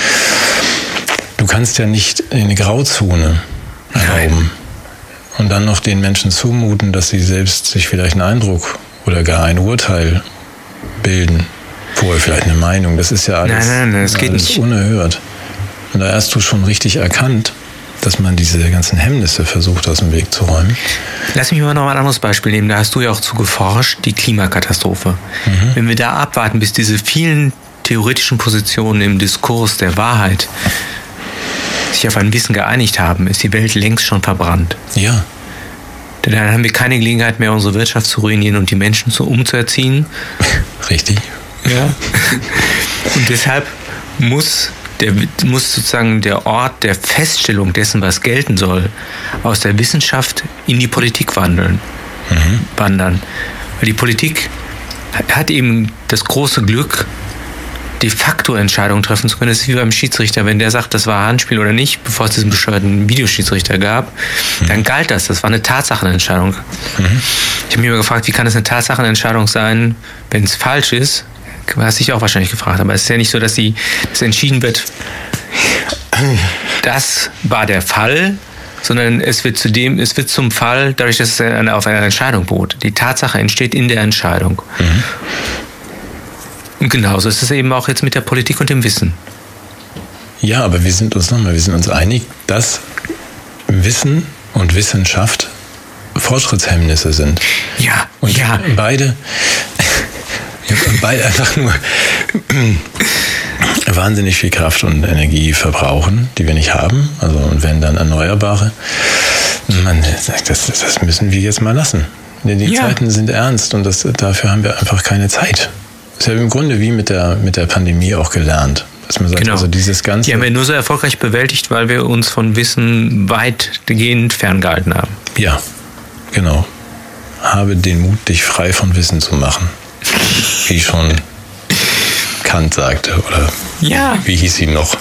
Du kannst ja nicht in eine Grauzone erlauben und dann noch den Menschen zumuten, dass sie selbst sich vielleicht einen Eindruck oder gar ein Urteil bilden. Vorher vielleicht eine Meinung. Das ist ja alles, nein, nein, nein, das geht alles nicht. unerhört. Und da hast du schon richtig erkannt, dass man diese ganzen Hemmnisse versucht, aus dem Weg zu räumen. Lass mich mal noch mal ein anderes Beispiel nehmen. Da hast du ja auch zu geforscht, die Klimakatastrophe. Mhm. Wenn wir da abwarten, bis diese vielen theoretischen Positionen im Diskurs der Wahrheit sich auf ein Wissen geeinigt haben, ist die Welt längst schon verbrannt. Ja. Denn dann haben wir keine Gelegenheit mehr, unsere Wirtschaft zu ruinieren und die Menschen zu umzuerziehen. Richtig. Ja. Und deshalb muss Der muss sozusagen der Ort der Feststellung dessen, was gelten soll, aus der Wissenschaft in die Politik wandeln, mhm. wandern. Weil die Politik hat eben das große Glück, de facto Entscheidungen treffen zu können. Das ist wie beim Schiedsrichter, wenn der sagt, das war Handspiel oder nicht, bevor es diesen bescheuerten Videoschiedsrichter gab, mhm. dann galt das. Das war eine Tatsachenentscheidung. Mhm. Ich habe mich immer gefragt, wie kann es eine Tatsachenentscheidung sein, wenn es falsch ist? Hast dich auch wahrscheinlich gefragt, aber es ist ja nicht so, dass die, dass entschieden wird, das war der Fall, sondern es wird zudem, es wird zum Fall, dadurch, dass es eine, auf einer Entscheidung beruht. Die Tatsache entsteht in der Entscheidung. Mhm. Und genauso ist es eben auch jetzt mit der Politik und dem Wissen. Ja, aber wir sind uns nochmal, wir sind uns einig, dass Wissen und Wissenschaft Fortschrittshemmnisse sind. Ja, und ja. beide Beide einfach nur wahnsinnig viel Kraft und Energie verbrauchen, die wir nicht haben. Also und wenn dann Erneuerbare, man sagt, das, das müssen wir jetzt mal lassen. Denn die ja. Zeiten sind ernst und das, dafür haben wir einfach keine Zeit. Das ist ja im Grunde wie mit der, mit der Pandemie auch gelernt. Dass man sagt, genau. also dieses Ganze. Die haben wir nur so erfolgreich bewältigt, weil wir uns von Wissen weitgehend ferngehalten haben. Ja, genau. Habe den Mut, dich frei von Wissen zu machen. Wie schon Kant sagte, oder ja. wie hieß sie noch?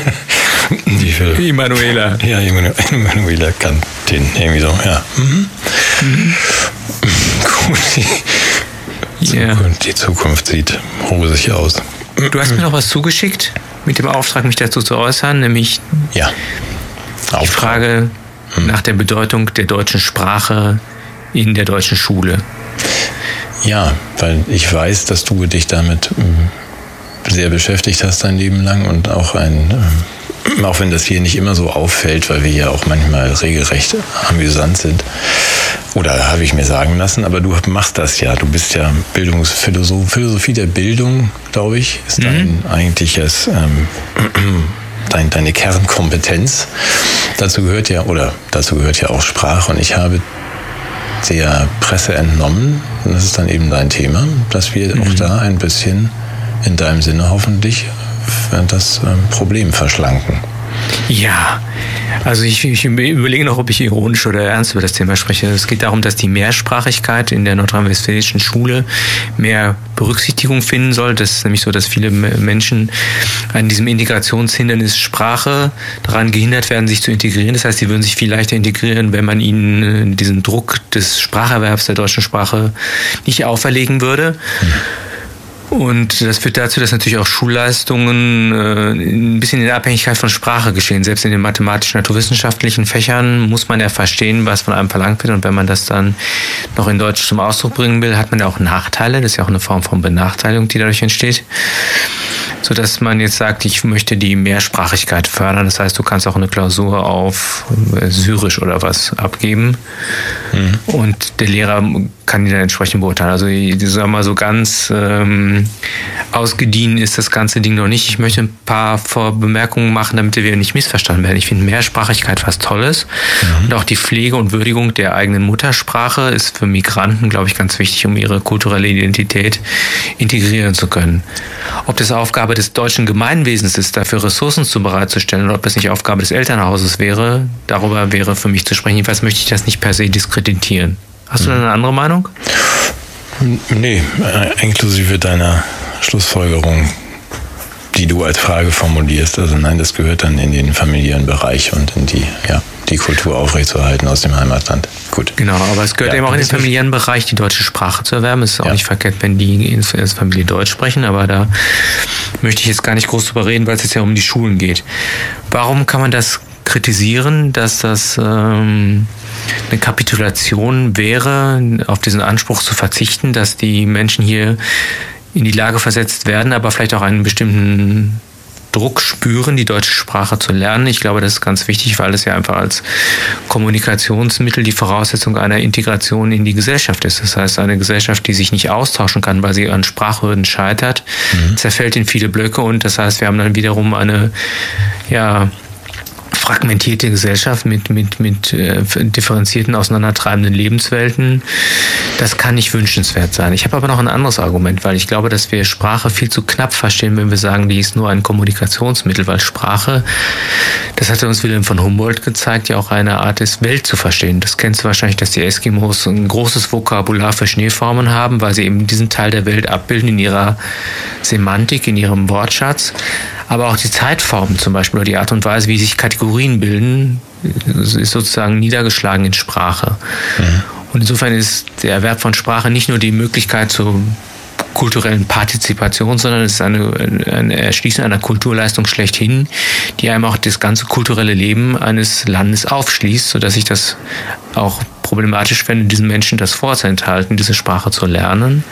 Die Emanuela. Ja, Emanuela Kantin, irgendwie so, ja. Mhm. Mhm. Gut, die, yeah. Zukunft, die Zukunft sieht rosig aus. Du hast mir noch was zugeschickt, mit dem Auftrag, mich dazu zu äußern, nämlich ja. die Frage mhm. nach der Bedeutung der deutschen Sprache in der deutschen Schule. Ja, weil ich weiß, dass du dich damit sehr beschäftigt hast dein Leben lang und auch ein, auch wenn das hier nicht immer so auffällt, weil wir ja auch manchmal regelrecht amüsant sind, oder habe ich mir sagen lassen, aber du machst das ja, du bist ja Bildungsphilosoph, Philosophie der Bildung, glaube ich, ist dein mhm. eigentliches, ähm, dein, deine Kernkompetenz. Dazu gehört ja, oder dazu gehört ja auch Sprache und ich habe der Presse entnommen, und das ist dann eben dein Thema, dass wir mhm. auch da ein bisschen in deinem Sinne hoffentlich das ähm, Problem verschlanken. Ja, also ich, ich überlege noch, ob ich ironisch oder ernst über das Thema spreche. Es geht darum, dass die Mehrsprachigkeit in der nordrhein-westfälischen Schule mehr Berücksichtigung finden soll. Das ist nämlich so, dass viele Menschen an diesem Integrationshindernis Sprache daran gehindert werden, sich zu integrieren. Das heißt, sie würden sich viel leichter integrieren, wenn man ihnen diesen Druck des Spracherwerbs der deutschen Sprache nicht auferlegen würde. Hm. Und das führt dazu, dass natürlich auch Schulleistungen äh, ein bisschen in der Abhängigkeit von Sprache geschehen. Selbst in den mathematischen, naturwissenschaftlichen Fächern muss man ja verstehen, was von einem verlangt wird. Und wenn man das dann noch in Deutsch zum Ausdruck bringen will, hat man ja auch Nachteile. Das ist ja auch eine Form von Benachteiligung, die dadurch entsteht. sodass man jetzt sagt, ich möchte die Mehrsprachigkeit fördern. Das heißt, du kannst auch eine Klausur auf Syrisch oder was abgeben. Mhm. Und der Lehrer kann die dann entsprechend beurteilen. Also ich sag mal so ganz ähm, ausgedient ist das ganze Ding noch nicht. Ich möchte ein paar Vorbemerkungen machen, damit wir nicht missverstanden werden. Ich finde Mehrsprachigkeit was Tolles. Mhm. Und auch die Pflege und Würdigung der eigenen Muttersprache ist für Migranten, glaube ich, ganz wichtig, um ihre kulturelle Identität integrieren zu können. Ob das Aufgabe des deutschen Gemeinwesens ist, dafür Ressourcen zu bereitzustellen, oder ob das nicht Aufgabe des Elternhauses wäre, darüber wäre für mich zu sprechen. Jedenfalls möchte ich das nicht per se diskreditieren. Hast du da eine andere Meinung? Nee, inklusive deiner Schlussfolgerung, die du als Frage formulierst. Also nein, das gehört dann in den familiären Bereich und in die, ja, die Kultur aufrechtzuerhalten aus dem Heimatland. Gut. Genau, aber es gehört ja, eben auch in den familiären Bereich, die deutsche Sprache zu erwerben. Es ist auch ja. nicht verkehrt, wenn die in der Familie Deutsch sprechen, aber da möchte ich jetzt gar nicht groß drüber reden, weil es jetzt ja um die Schulen geht. Warum kann man das kritisieren, dass das ähm, eine Kapitulation wäre, auf diesen Anspruch zu verzichten, dass die Menschen hier in die Lage versetzt werden, aber vielleicht auch einen bestimmten Druck spüren, die deutsche Sprache zu lernen. Ich glaube, das ist ganz wichtig, weil es ja einfach als Kommunikationsmittel die Voraussetzung einer Integration in die Gesellschaft ist. Das heißt, eine Gesellschaft, die sich nicht austauschen kann, weil sie an Sprachhürden scheitert, mhm. zerfällt in viele Blöcke und das heißt, wir haben dann wiederum eine, ja, fragmentierte Gesellschaft mit, mit, mit äh, differenzierten, auseinandertreibenden Lebenswelten. Das kann nicht wünschenswert sein. Ich habe aber noch ein anderes Argument, weil ich glaube, dass wir Sprache viel zu knapp verstehen, wenn wir sagen, die ist nur ein Kommunikationsmittel, weil Sprache, das hat uns Wilhelm von Humboldt gezeigt, ja auch eine Art ist, Welt zu verstehen. Das kennst du wahrscheinlich, dass die Eskimos ein großes Vokabular für Schneeformen haben, weil sie eben diesen Teil der Welt abbilden in ihrer Semantik, in ihrem Wortschatz. Aber auch die Zeitformen zum Beispiel oder die Art und Weise, wie sich Kategorien bilden, ist sozusagen niedergeschlagen in Sprache. Mhm. Und insofern ist der Erwerb von Sprache nicht nur die Möglichkeit zur kulturellen Partizipation, sondern es ist eine, ein Erschließen einer Kulturleistung schlechthin, die einem auch das ganze kulturelle Leben eines Landes aufschließt, sodass ich das auch problematisch fände, diesen Menschen das vorzuenthalten, diese Sprache zu lernen.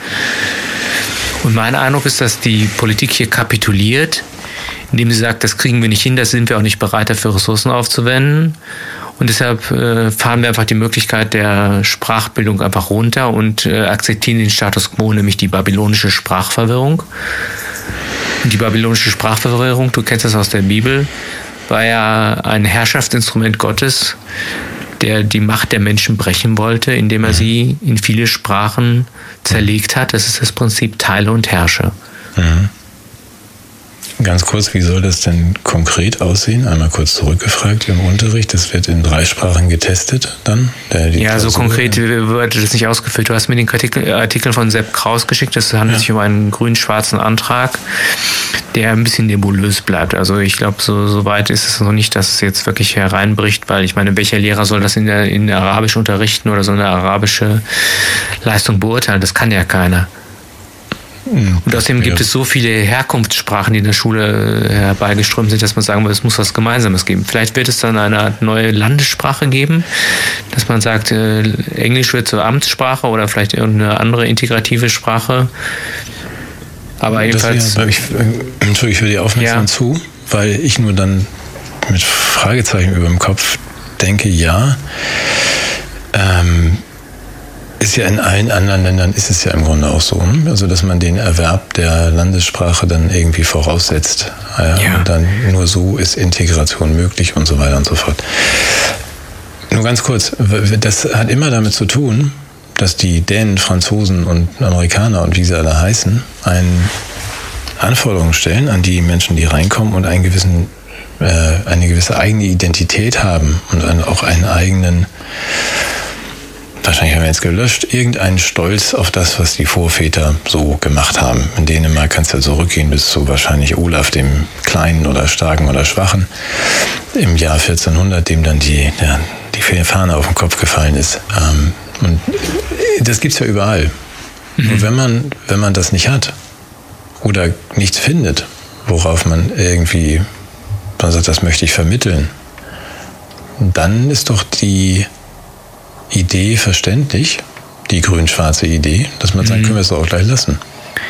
Und mein Eindruck ist, dass die Politik hier kapituliert, indem sie sagt, das kriegen wir nicht hin, das sind wir auch nicht bereit, dafür Ressourcen aufzuwenden. Und deshalb äh, fahren wir einfach die Möglichkeit der Sprachbildung einfach runter und äh, akzeptieren den Status quo, nämlich die babylonische Sprachverwirrung. Und die babylonische Sprachverwirrung, du kennst das aus der Bibel, war ja ein Herrschaftsinstrument Gottes, der die Macht der Menschen brechen wollte, indem er sie in viele Sprachen zerlegt hat. Das ist das Prinzip Teile und Herrsche. Mhm. Ganz kurz, wie soll das denn konkret aussehen? Einmal kurz zurückgefragt im Unterricht. Das wird in drei Sprachen getestet dann? Der, die ja, so konkret wird das nicht ausgeführt. Du hast mir den Artikel von Sepp Kraus geschickt. Das handelt ja. sich um einen grün-schwarzen Antrag, der ein bisschen nebulös bleibt. Also ich glaube, so, so weit ist es noch nicht, dass es jetzt wirklich hereinbricht, weil ich meine, welcher Lehrer soll das in der, in der Arabisch unterrichten oder so eine arabische Leistung beurteilen? Das kann ja keiner. Und außerdem gibt es so viele Herkunftssprachen, die in der Schule herbeigeströmt sind, dass man sagen muss, es muss was Gemeinsames geben. Vielleicht wird es dann eine neue Landessprache geben, dass man sagt, Englisch wird zur Amtssprache oder vielleicht irgendeine andere integrative Sprache. Aber jedenfalls... Ja, ich, Entschuldigung, ich höre dir aufmerksam ja. zu, weil ich nur dann mit Fragezeichen über dem Kopf denke, ja, ähm, ist ja in allen anderen Ländern ist es ja im Grunde auch so, also dass man den Erwerb der Landessprache dann irgendwie voraussetzt. Ja, ja. Und dann nur so ist Integration möglich und so weiter und so fort. Nur ganz kurz, das hat immer damit zu tun, dass die Dänen, Franzosen und Amerikaner und wie sie alle heißen, einen Anforderungen stellen an die Menschen, die reinkommen und einen gewissen, äh, eine gewisse eigene Identität haben und einen, auch einen eigenen, wahrscheinlich haben wir jetzt gelöscht, irgendeinen Stolz auf das, was die Vorväter so gemacht haben. In Dänemark kannst du ja zurückgehen bis zu wahrscheinlich Olaf, dem Kleinen oder Starken oder Schwachen, im Jahr vierzehnhundert, dem dann die, der, die Fahne auf den Kopf gefallen ist. Und das gibt's ja überall. Mhm. Und wenn man, wenn man das nicht hat oder nichts findet, worauf man irgendwie, man sagt, das möchte ich vermitteln, dann ist doch die Idee verständlich, die grün-schwarze Idee, dass man sagt, können wir es auch gleich lassen.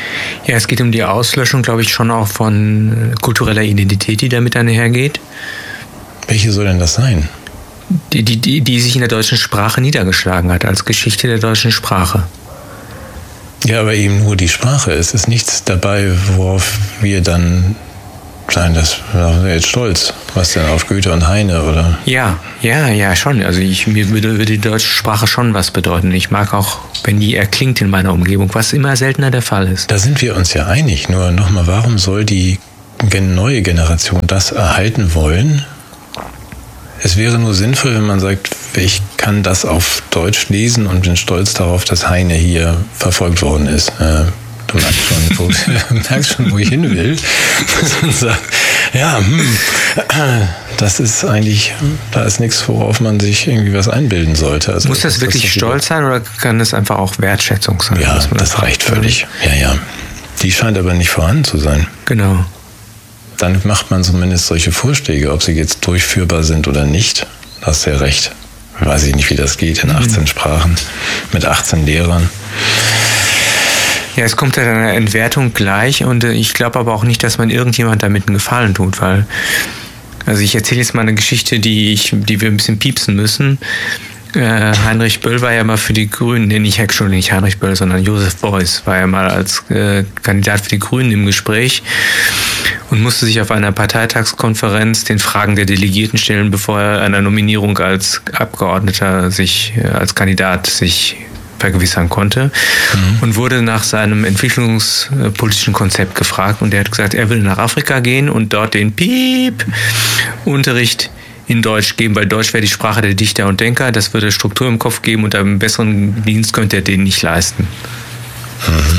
Ja, es geht um die Auslöschung, glaube ich, schon auch von kultureller Identität, die damit einhergeht. Welche soll denn das sein? Die, die, die, die sich in der deutschen Sprache niedergeschlagen hat, als Geschichte der deutschen Sprache. Ja, aber eben nur die Sprache. Es ist nichts dabei, worauf wir dann sagen, das sind wir jetzt stolz. Was denn, auf Goethe und Heine, oder? Ja, ja, ja, schon. Also ich, mir würde, würde die deutsche Sprache schon was bedeuten. Ich mag auch, wenn die erklingt in meiner Umgebung, was immer seltener der Fall ist. Da sind wir uns ja einig. Nur nochmal, warum soll die neue Generation das erhalten wollen? Es wäre nur sinnvoll, wenn man sagt, ich kann das auf Deutsch lesen und bin stolz darauf, dass Heine hier verfolgt worden ist. Äh, du merkst schon, wo, merkst schon, wo ich hin will. Und sagt, ja, hm, das ist eigentlich, da ist nichts, worauf man sich irgendwie was einbilden sollte. Also, muss das, das wirklich das Stolz sein oder kann es einfach auch Wertschätzung sein? Ja, das, das reicht völlig. Ja, ja. Die scheint aber nicht vorhanden zu sein. Genau. Dann macht man zumindest solche Vorschläge, ob sie jetzt durchführbar sind oder nicht. Da hast du ja recht. Weiß ich nicht, wie das geht in achtzehn mhm. Sprachen mit achtzehn Lehrern. Ja, es kommt ja dann eine Entwertung gleich und ich glaube aber auch nicht, dass man irgendjemand damit einen Gefallen tut, weil, also ich erzähle jetzt mal eine Geschichte, die ich, die wir ein bisschen piepsen müssen. Äh, Heinrich Böll war ja mal für die Grünen, nee, nicht, Entschuldigung, nicht Heinrich Böll, sondern Josef Beuys war ja mal als äh, Kandidat für die Grünen im Gespräch und musste sich auf einer Parteitagskonferenz den Fragen der Delegierten stellen, bevor er einer Nominierung als Abgeordneter sich, äh, als Kandidat sich vergewissern konnte mhm. und wurde nach seinem entwicklungspolitischen Konzept gefragt und er hat gesagt, er will nach Afrika gehen und dort den Piep-Unterricht in Deutsch geben, weil Deutsch wäre die Sprache der Dichter und Denker, das würde Struktur im Kopf geben und einen besseren Dienst könnte er den nicht leisten. Mhm.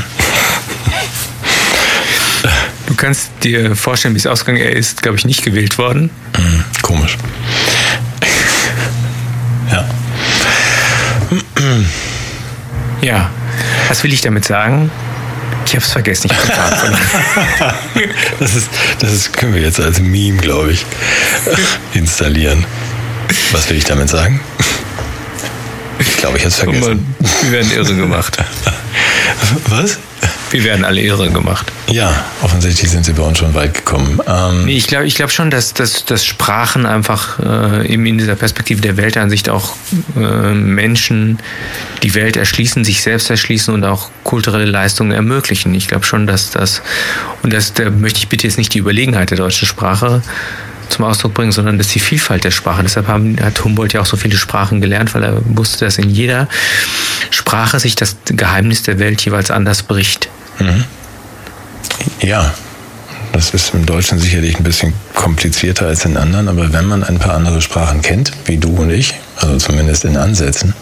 Du kannst dir vorstellen, wie es ausgegangen ist. Er ist, glaube ich, nicht gewählt worden. Mhm. Komisch. Ja. Ja, was will ich damit sagen? Ich habe es vergessen, ich habe das ist, das ist, können wir jetzt als Meme, glaube ich, installieren. Was will ich damit sagen? Ich glaube, ich habe es vergessen. Mal, wir werden irre gemacht. Was? Wir werden alle irre gemacht. Ja, offensichtlich sind sie bei uns schon weit gekommen. Ähm nee, ich glaube ich glaub schon, dass, dass, dass Sprachen einfach äh, eben in dieser Perspektive der Weltansicht auch äh, Menschen die Welt erschließen, sich selbst erschließen und auch kulturelle Leistungen ermöglichen. Ich glaube schon, dass das, und das, da möchte ich bitte jetzt nicht die Überlegenheit der deutschen Sprache zum Ausdruck bringen, sondern das ist die Vielfalt der Sprache. Deshalb haben, hat Humboldt ja auch so viele Sprachen gelernt, weil er wusste, dass in jeder Sprache sich das Geheimnis der Welt jeweils anders bricht. Mhm. Ja, das ist im Deutschen sicherlich ein bisschen komplizierter als in anderen, aber wenn man ein paar andere Sprachen kennt, wie du und ich, also zumindest in Ansätzen,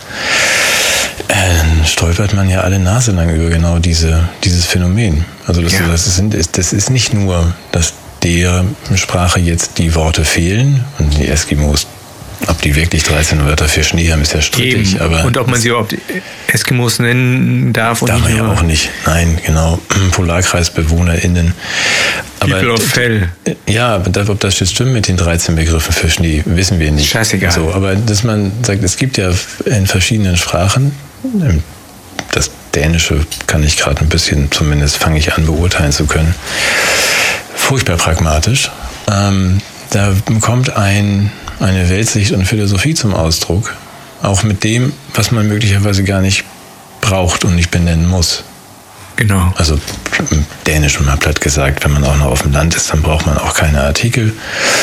dann stolpert man ja alle Nase lang über genau diese, dieses Phänomen. Also das, ja. das, ist, das ist nicht nur, dass der Sprache jetzt die Worte fehlen und die Eskimos, ob die wirklich dreizehn Wörter für Schnee haben, ist ja strittig. Aber und ob man sie überhaupt Eskimos nennen darf. Darf man ja auch nicht. Nein, genau. PolarkreisbewohnerInnen. Aber People of Fell. Ja, aber ob das jetzt stimmt mit den dreizehn Begriffen für Schnee, wissen wir nicht. Scheißegal. So, aber dass man sagt, es gibt ja in verschiedenen Sprachen, das Dänische kann ich gerade ein bisschen, zumindest fange ich an, beurteilen zu können, furchtbar pragmatisch. Ähm, da kommt ein, eine Weltsicht und Philosophie zum Ausdruck, auch mit dem, was man möglicherweise gar nicht braucht und nicht benennen muss. Genau. Also im Dänischen mal platt gesagt, wenn man auch noch auf dem Land ist, dann braucht man auch keine Artikel.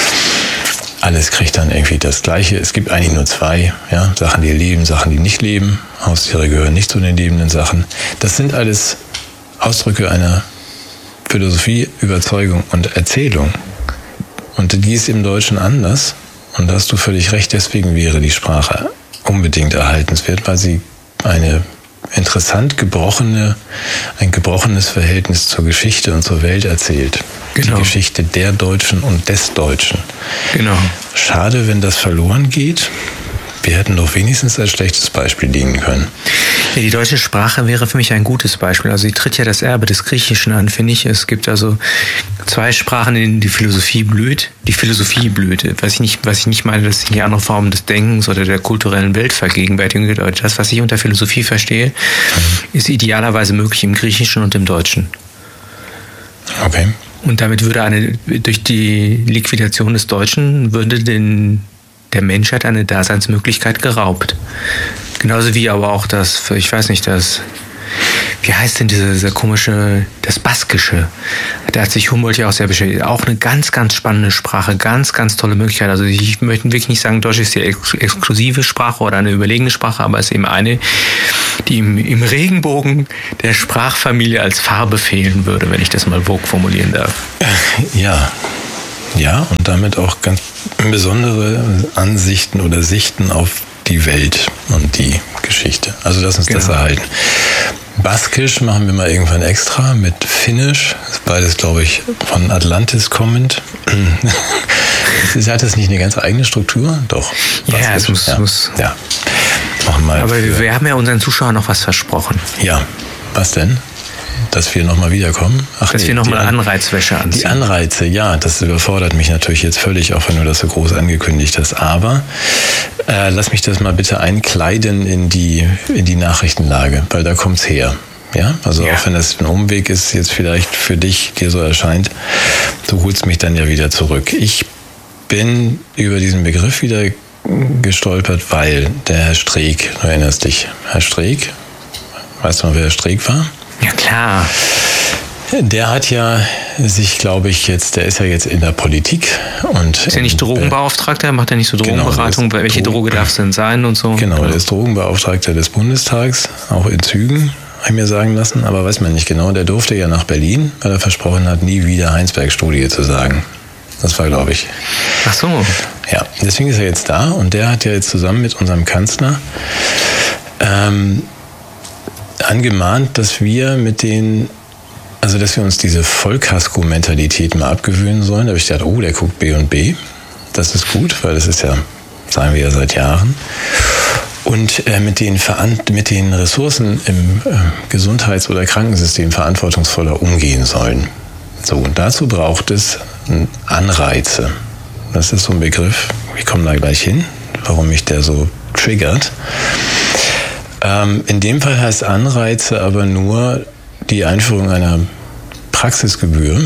Alles kriegt dann irgendwie das Gleiche. Es gibt eigentlich nur zwei, ja, Sachen, die leben, Sachen, die nicht leben. Haustiere gehören nicht zu den lebenden Sachen. Das sind alles Ausdrücke einer Philosophie, Überzeugung und Erzählung. Und die ist im Deutschen anders. Und da hast du völlig recht, deswegen wäre die Sprache unbedingt erhaltenswert, weil sie eine interessant gebrochene, ein gebrochenes Verhältnis zur Geschichte und zur Welt erzählt. Genau. Die Geschichte der Deutschen und des Deutschen. Genau. Schade, wenn das verloren geht. Wir hätten doch wenigstens als schlechtes Beispiel dienen können. Ja, die deutsche Sprache wäre für mich ein gutes Beispiel. Also sie tritt ja das Erbe des Griechischen an, finde ich. Es gibt also zwei Sprachen, in denen die Philosophie blüht. Die Philosophie blüht. Was ich nicht, was ich nicht meine, das sind die anderen Formen des Denkens oder der kulturellen Weltvergegenwärtigung. Das, was ich unter Philosophie verstehe, ist idealerweise möglich im Griechischen und im Deutschen. Okay. Und damit würde eine, durch die Liquidation des Deutschen, würde den, der Menschheit eine Daseinsmöglichkeit geraubt. Genauso wie aber auch das, ich weiß nicht, das, wie heißt denn diese, diese komische, das Baskische? Da hat sich Humboldt ja auch sehr beschäftigt. Auch eine ganz, ganz spannende Sprache, ganz, ganz tolle Möglichkeit. Also ich möchte wirklich nicht sagen, Deutsch ist die ex- exklusive Sprache oder eine überlegene Sprache, aber es ist eben eine, die im, im Regenbogen der Sprachfamilie als Farbe fehlen würde, wenn ich das mal vogue formulieren darf. Ja, ja, und damit auch ganz besondere Ansichten oder Sichten auf die Welt und die Geschichte. Also lass uns genau. das erhalten. Baskisch machen wir mal irgendwann extra mit Finnisch. Das ist beides, glaube ich, von Atlantis kommend. Hat das nicht eine ganz eigene Struktur? Doch. Baskisch. Ja, es muss. Ja. muss. ja. Machen wir Aber für. wir haben ja unseren Zuschauern noch was versprochen. Ja, was denn? Dass wir nochmal wiederkommen? Ach, Dass nee, wir nochmal An- Anreizwäsche anziehen. Die Anreize, ja, das überfordert mich natürlich jetzt völlig, auch wenn du das so groß angekündigt hast. Aber äh, lass mich das mal bitte einkleiden in die, in die Nachrichtenlage, weil da kommt's her. Ja, also ja. Auch wenn das ein Umweg ist, jetzt vielleicht für dich dir so erscheint, du holst mich dann ja wieder zurück. Ich bin über diesen Begriff wieder gestolpert, weil der Herr Streeck, du erinnerst dich, Herr Streeck, weißt du noch, wer Herr Streeck war? Ja, klar. Der hat ja sich, glaube ich, jetzt, der ist ja jetzt in der Politik. Und ist er nicht Drogenbeauftragter? Macht er nicht so Drogenberatung? Genau, welche Droge darf es denn sein und so? Genau, der ist Drogenbeauftragter des Bundestags, auch in Zügen, habe ich mir sagen lassen, aber weiß man nicht genau. Der durfte ja nach Berlin, weil er versprochen hat, nie wieder Heinsberg-Studie zu sagen. Das war, glaube ich. Ach so. Ja, deswegen ist er jetzt da und der hat ja jetzt zusammen mit unserem Kanzler ähm, angemahnt, dass wir mit den, also dass wir uns diese Vollkasko-Mentalität mal abgewöhnen sollen. Da habe ich gedacht, oh, der guckt B und B. Das ist gut, weil das ist ja, sagen wir ja seit Jahren. Und äh, mit, den Veran- mit den Ressourcen im äh, Gesundheits- oder Krankensystem verantwortungsvoller umgehen sollen. So, und dazu braucht es Anreize. Das ist so ein Begriff, ich komme da gleich hin, warum mich der so triggert. Ähm, in dem Fall heißt Anreize aber nur die Einführung einer Praxisgebühr,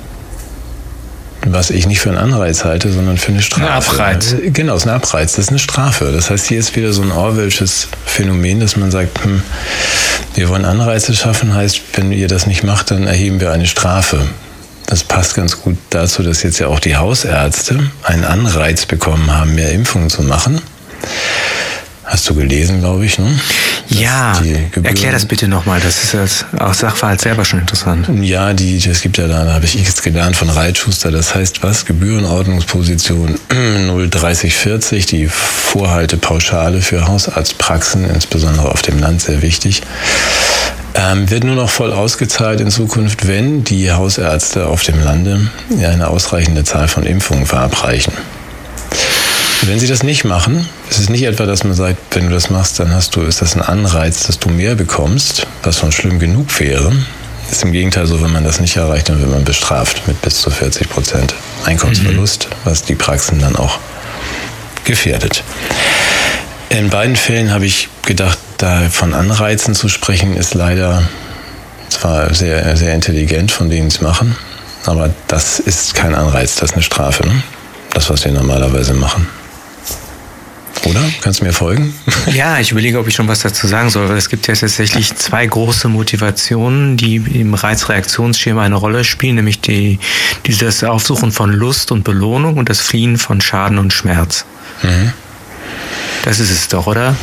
was ich nicht für einen Anreiz halte, sondern für eine Strafe. Ein Abreiz. Genau, es ist ein Abreiz, das ist eine Strafe. Das heißt, hier ist wieder so ein Orwellsches Phänomen, dass man sagt, hm, wir wollen Anreize schaffen, heißt, wenn ihr das nicht macht, dann erheben wir eine Strafe. Das passt ganz gut dazu, dass jetzt ja auch die Hausärzte einen Anreiz bekommen haben, mehr Impfungen zu machen. Hast du gelesen, glaube ich, ne? Ja, erklär das bitte nochmal. Das ist jetzt aus Sachverhalt selber schon interessant. Ja, die, es gibt ja da, da habe ich jetzt gelernt von Reitschuster, das heißt was? Gebührenordnungsposition null dreißig vierzig, die Vorhaltepauschale für Hausarztpraxen, insbesondere auf dem Land, sehr wichtig. Ähm, wird nur noch voll ausgezahlt in Zukunft, wenn die Hausärzte auf dem Lande ja eine ausreichende Zahl von Impfungen verabreichen. Wenn sie das nicht machen, ist es nicht etwa, dass man sagt, wenn du das machst, dann hast du, ist das ein Anreiz, dass du mehr bekommst, was schon schlimm genug wäre. Ist im Gegenteil so, wenn man das nicht erreicht, dann wird man bestraft mit bis zu vierzig Prozent Einkommensverlust, mhm. was die Praxen dann auch gefährdet. In beiden Fällen habe ich gedacht, da von Anreizen zu sprechen, ist leider zwar sehr, sehr intelligent von denen es machen, aber das ist kein Anreiz, das ist eine Strafe, ne? Das, was wir normalerweise machen. Oder? Kannst du mir folgen? Ja, ich überlege, ob ich schon was dazu sagen soll, weil es gibt ja tatsächlich zwei große Motivationen, die im Reizreaktionsschema eine Rolle spielen, nämlich die, die das Aufsuchen von Lust und Belohnung und das Fliehen von Schaden und Schmerz. Mhm. Das ist es doch, oder?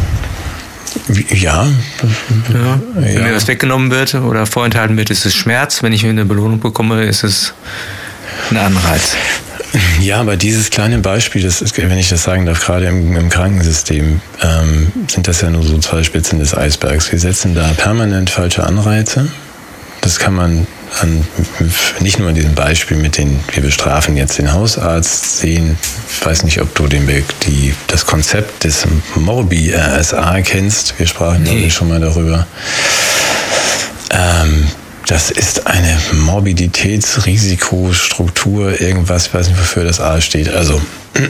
Ja. ja. Wenn ja. mir was weggenommen wird oder vorenthalten wird, ist es Schmerz. Wenn ich eine Belohnung bekomme, ist es ein Anreiz. Ja, aber dieses kleine Beispiel, das ist, wenn ich das sagen darf, gerade im, im Krankensystem, ähm, sind das ja nur so zwei Spitzen des Eisbergs. Wir setzen da permanent falsche Anreize. Das kann man an, nicht nur in diesem Beispiel mit den, wir bestrafen jetzt den Hausarzt sehen. Ich weiß nicht, ob du den, die, das Konzept des Morbi-R S A kennst. Wir sprachen nee. glaube schon mal darüber. Ähm, Das ist eine Morbiditätsrisikostruktur, irgendwas, ich weiß nicht, wofür das A steht. Also,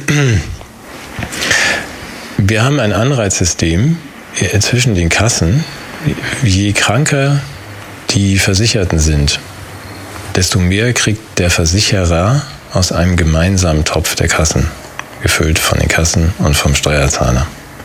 wir haben ein Anreizsystem zwischen den Kassen. Je kranker die Versicherten sind, desto mehr kriegt der Versicherer aus einem gemeinsamen Topf der Kassen, gefüllt von den Kassen und vom Steuerzahler.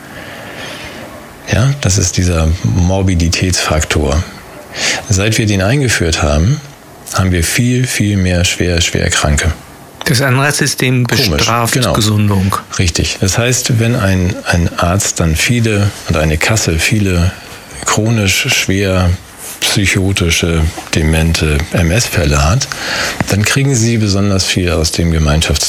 Ja, das ist dieser Morbiditätsfaktor. Seit wir den eingeführt haben, haben wir viel, viel mehr schwer, schwer Kranke. Das Anreizsystem bestraft genau. Gesundung. Richtig. Das heißt, wenn ein, ein Arzt dann viele und eine Kasse viele chronisch schwer psychotische, demente M S-Fälle hat, dann kriegen sie besonders viel aus dem Gemeinschafts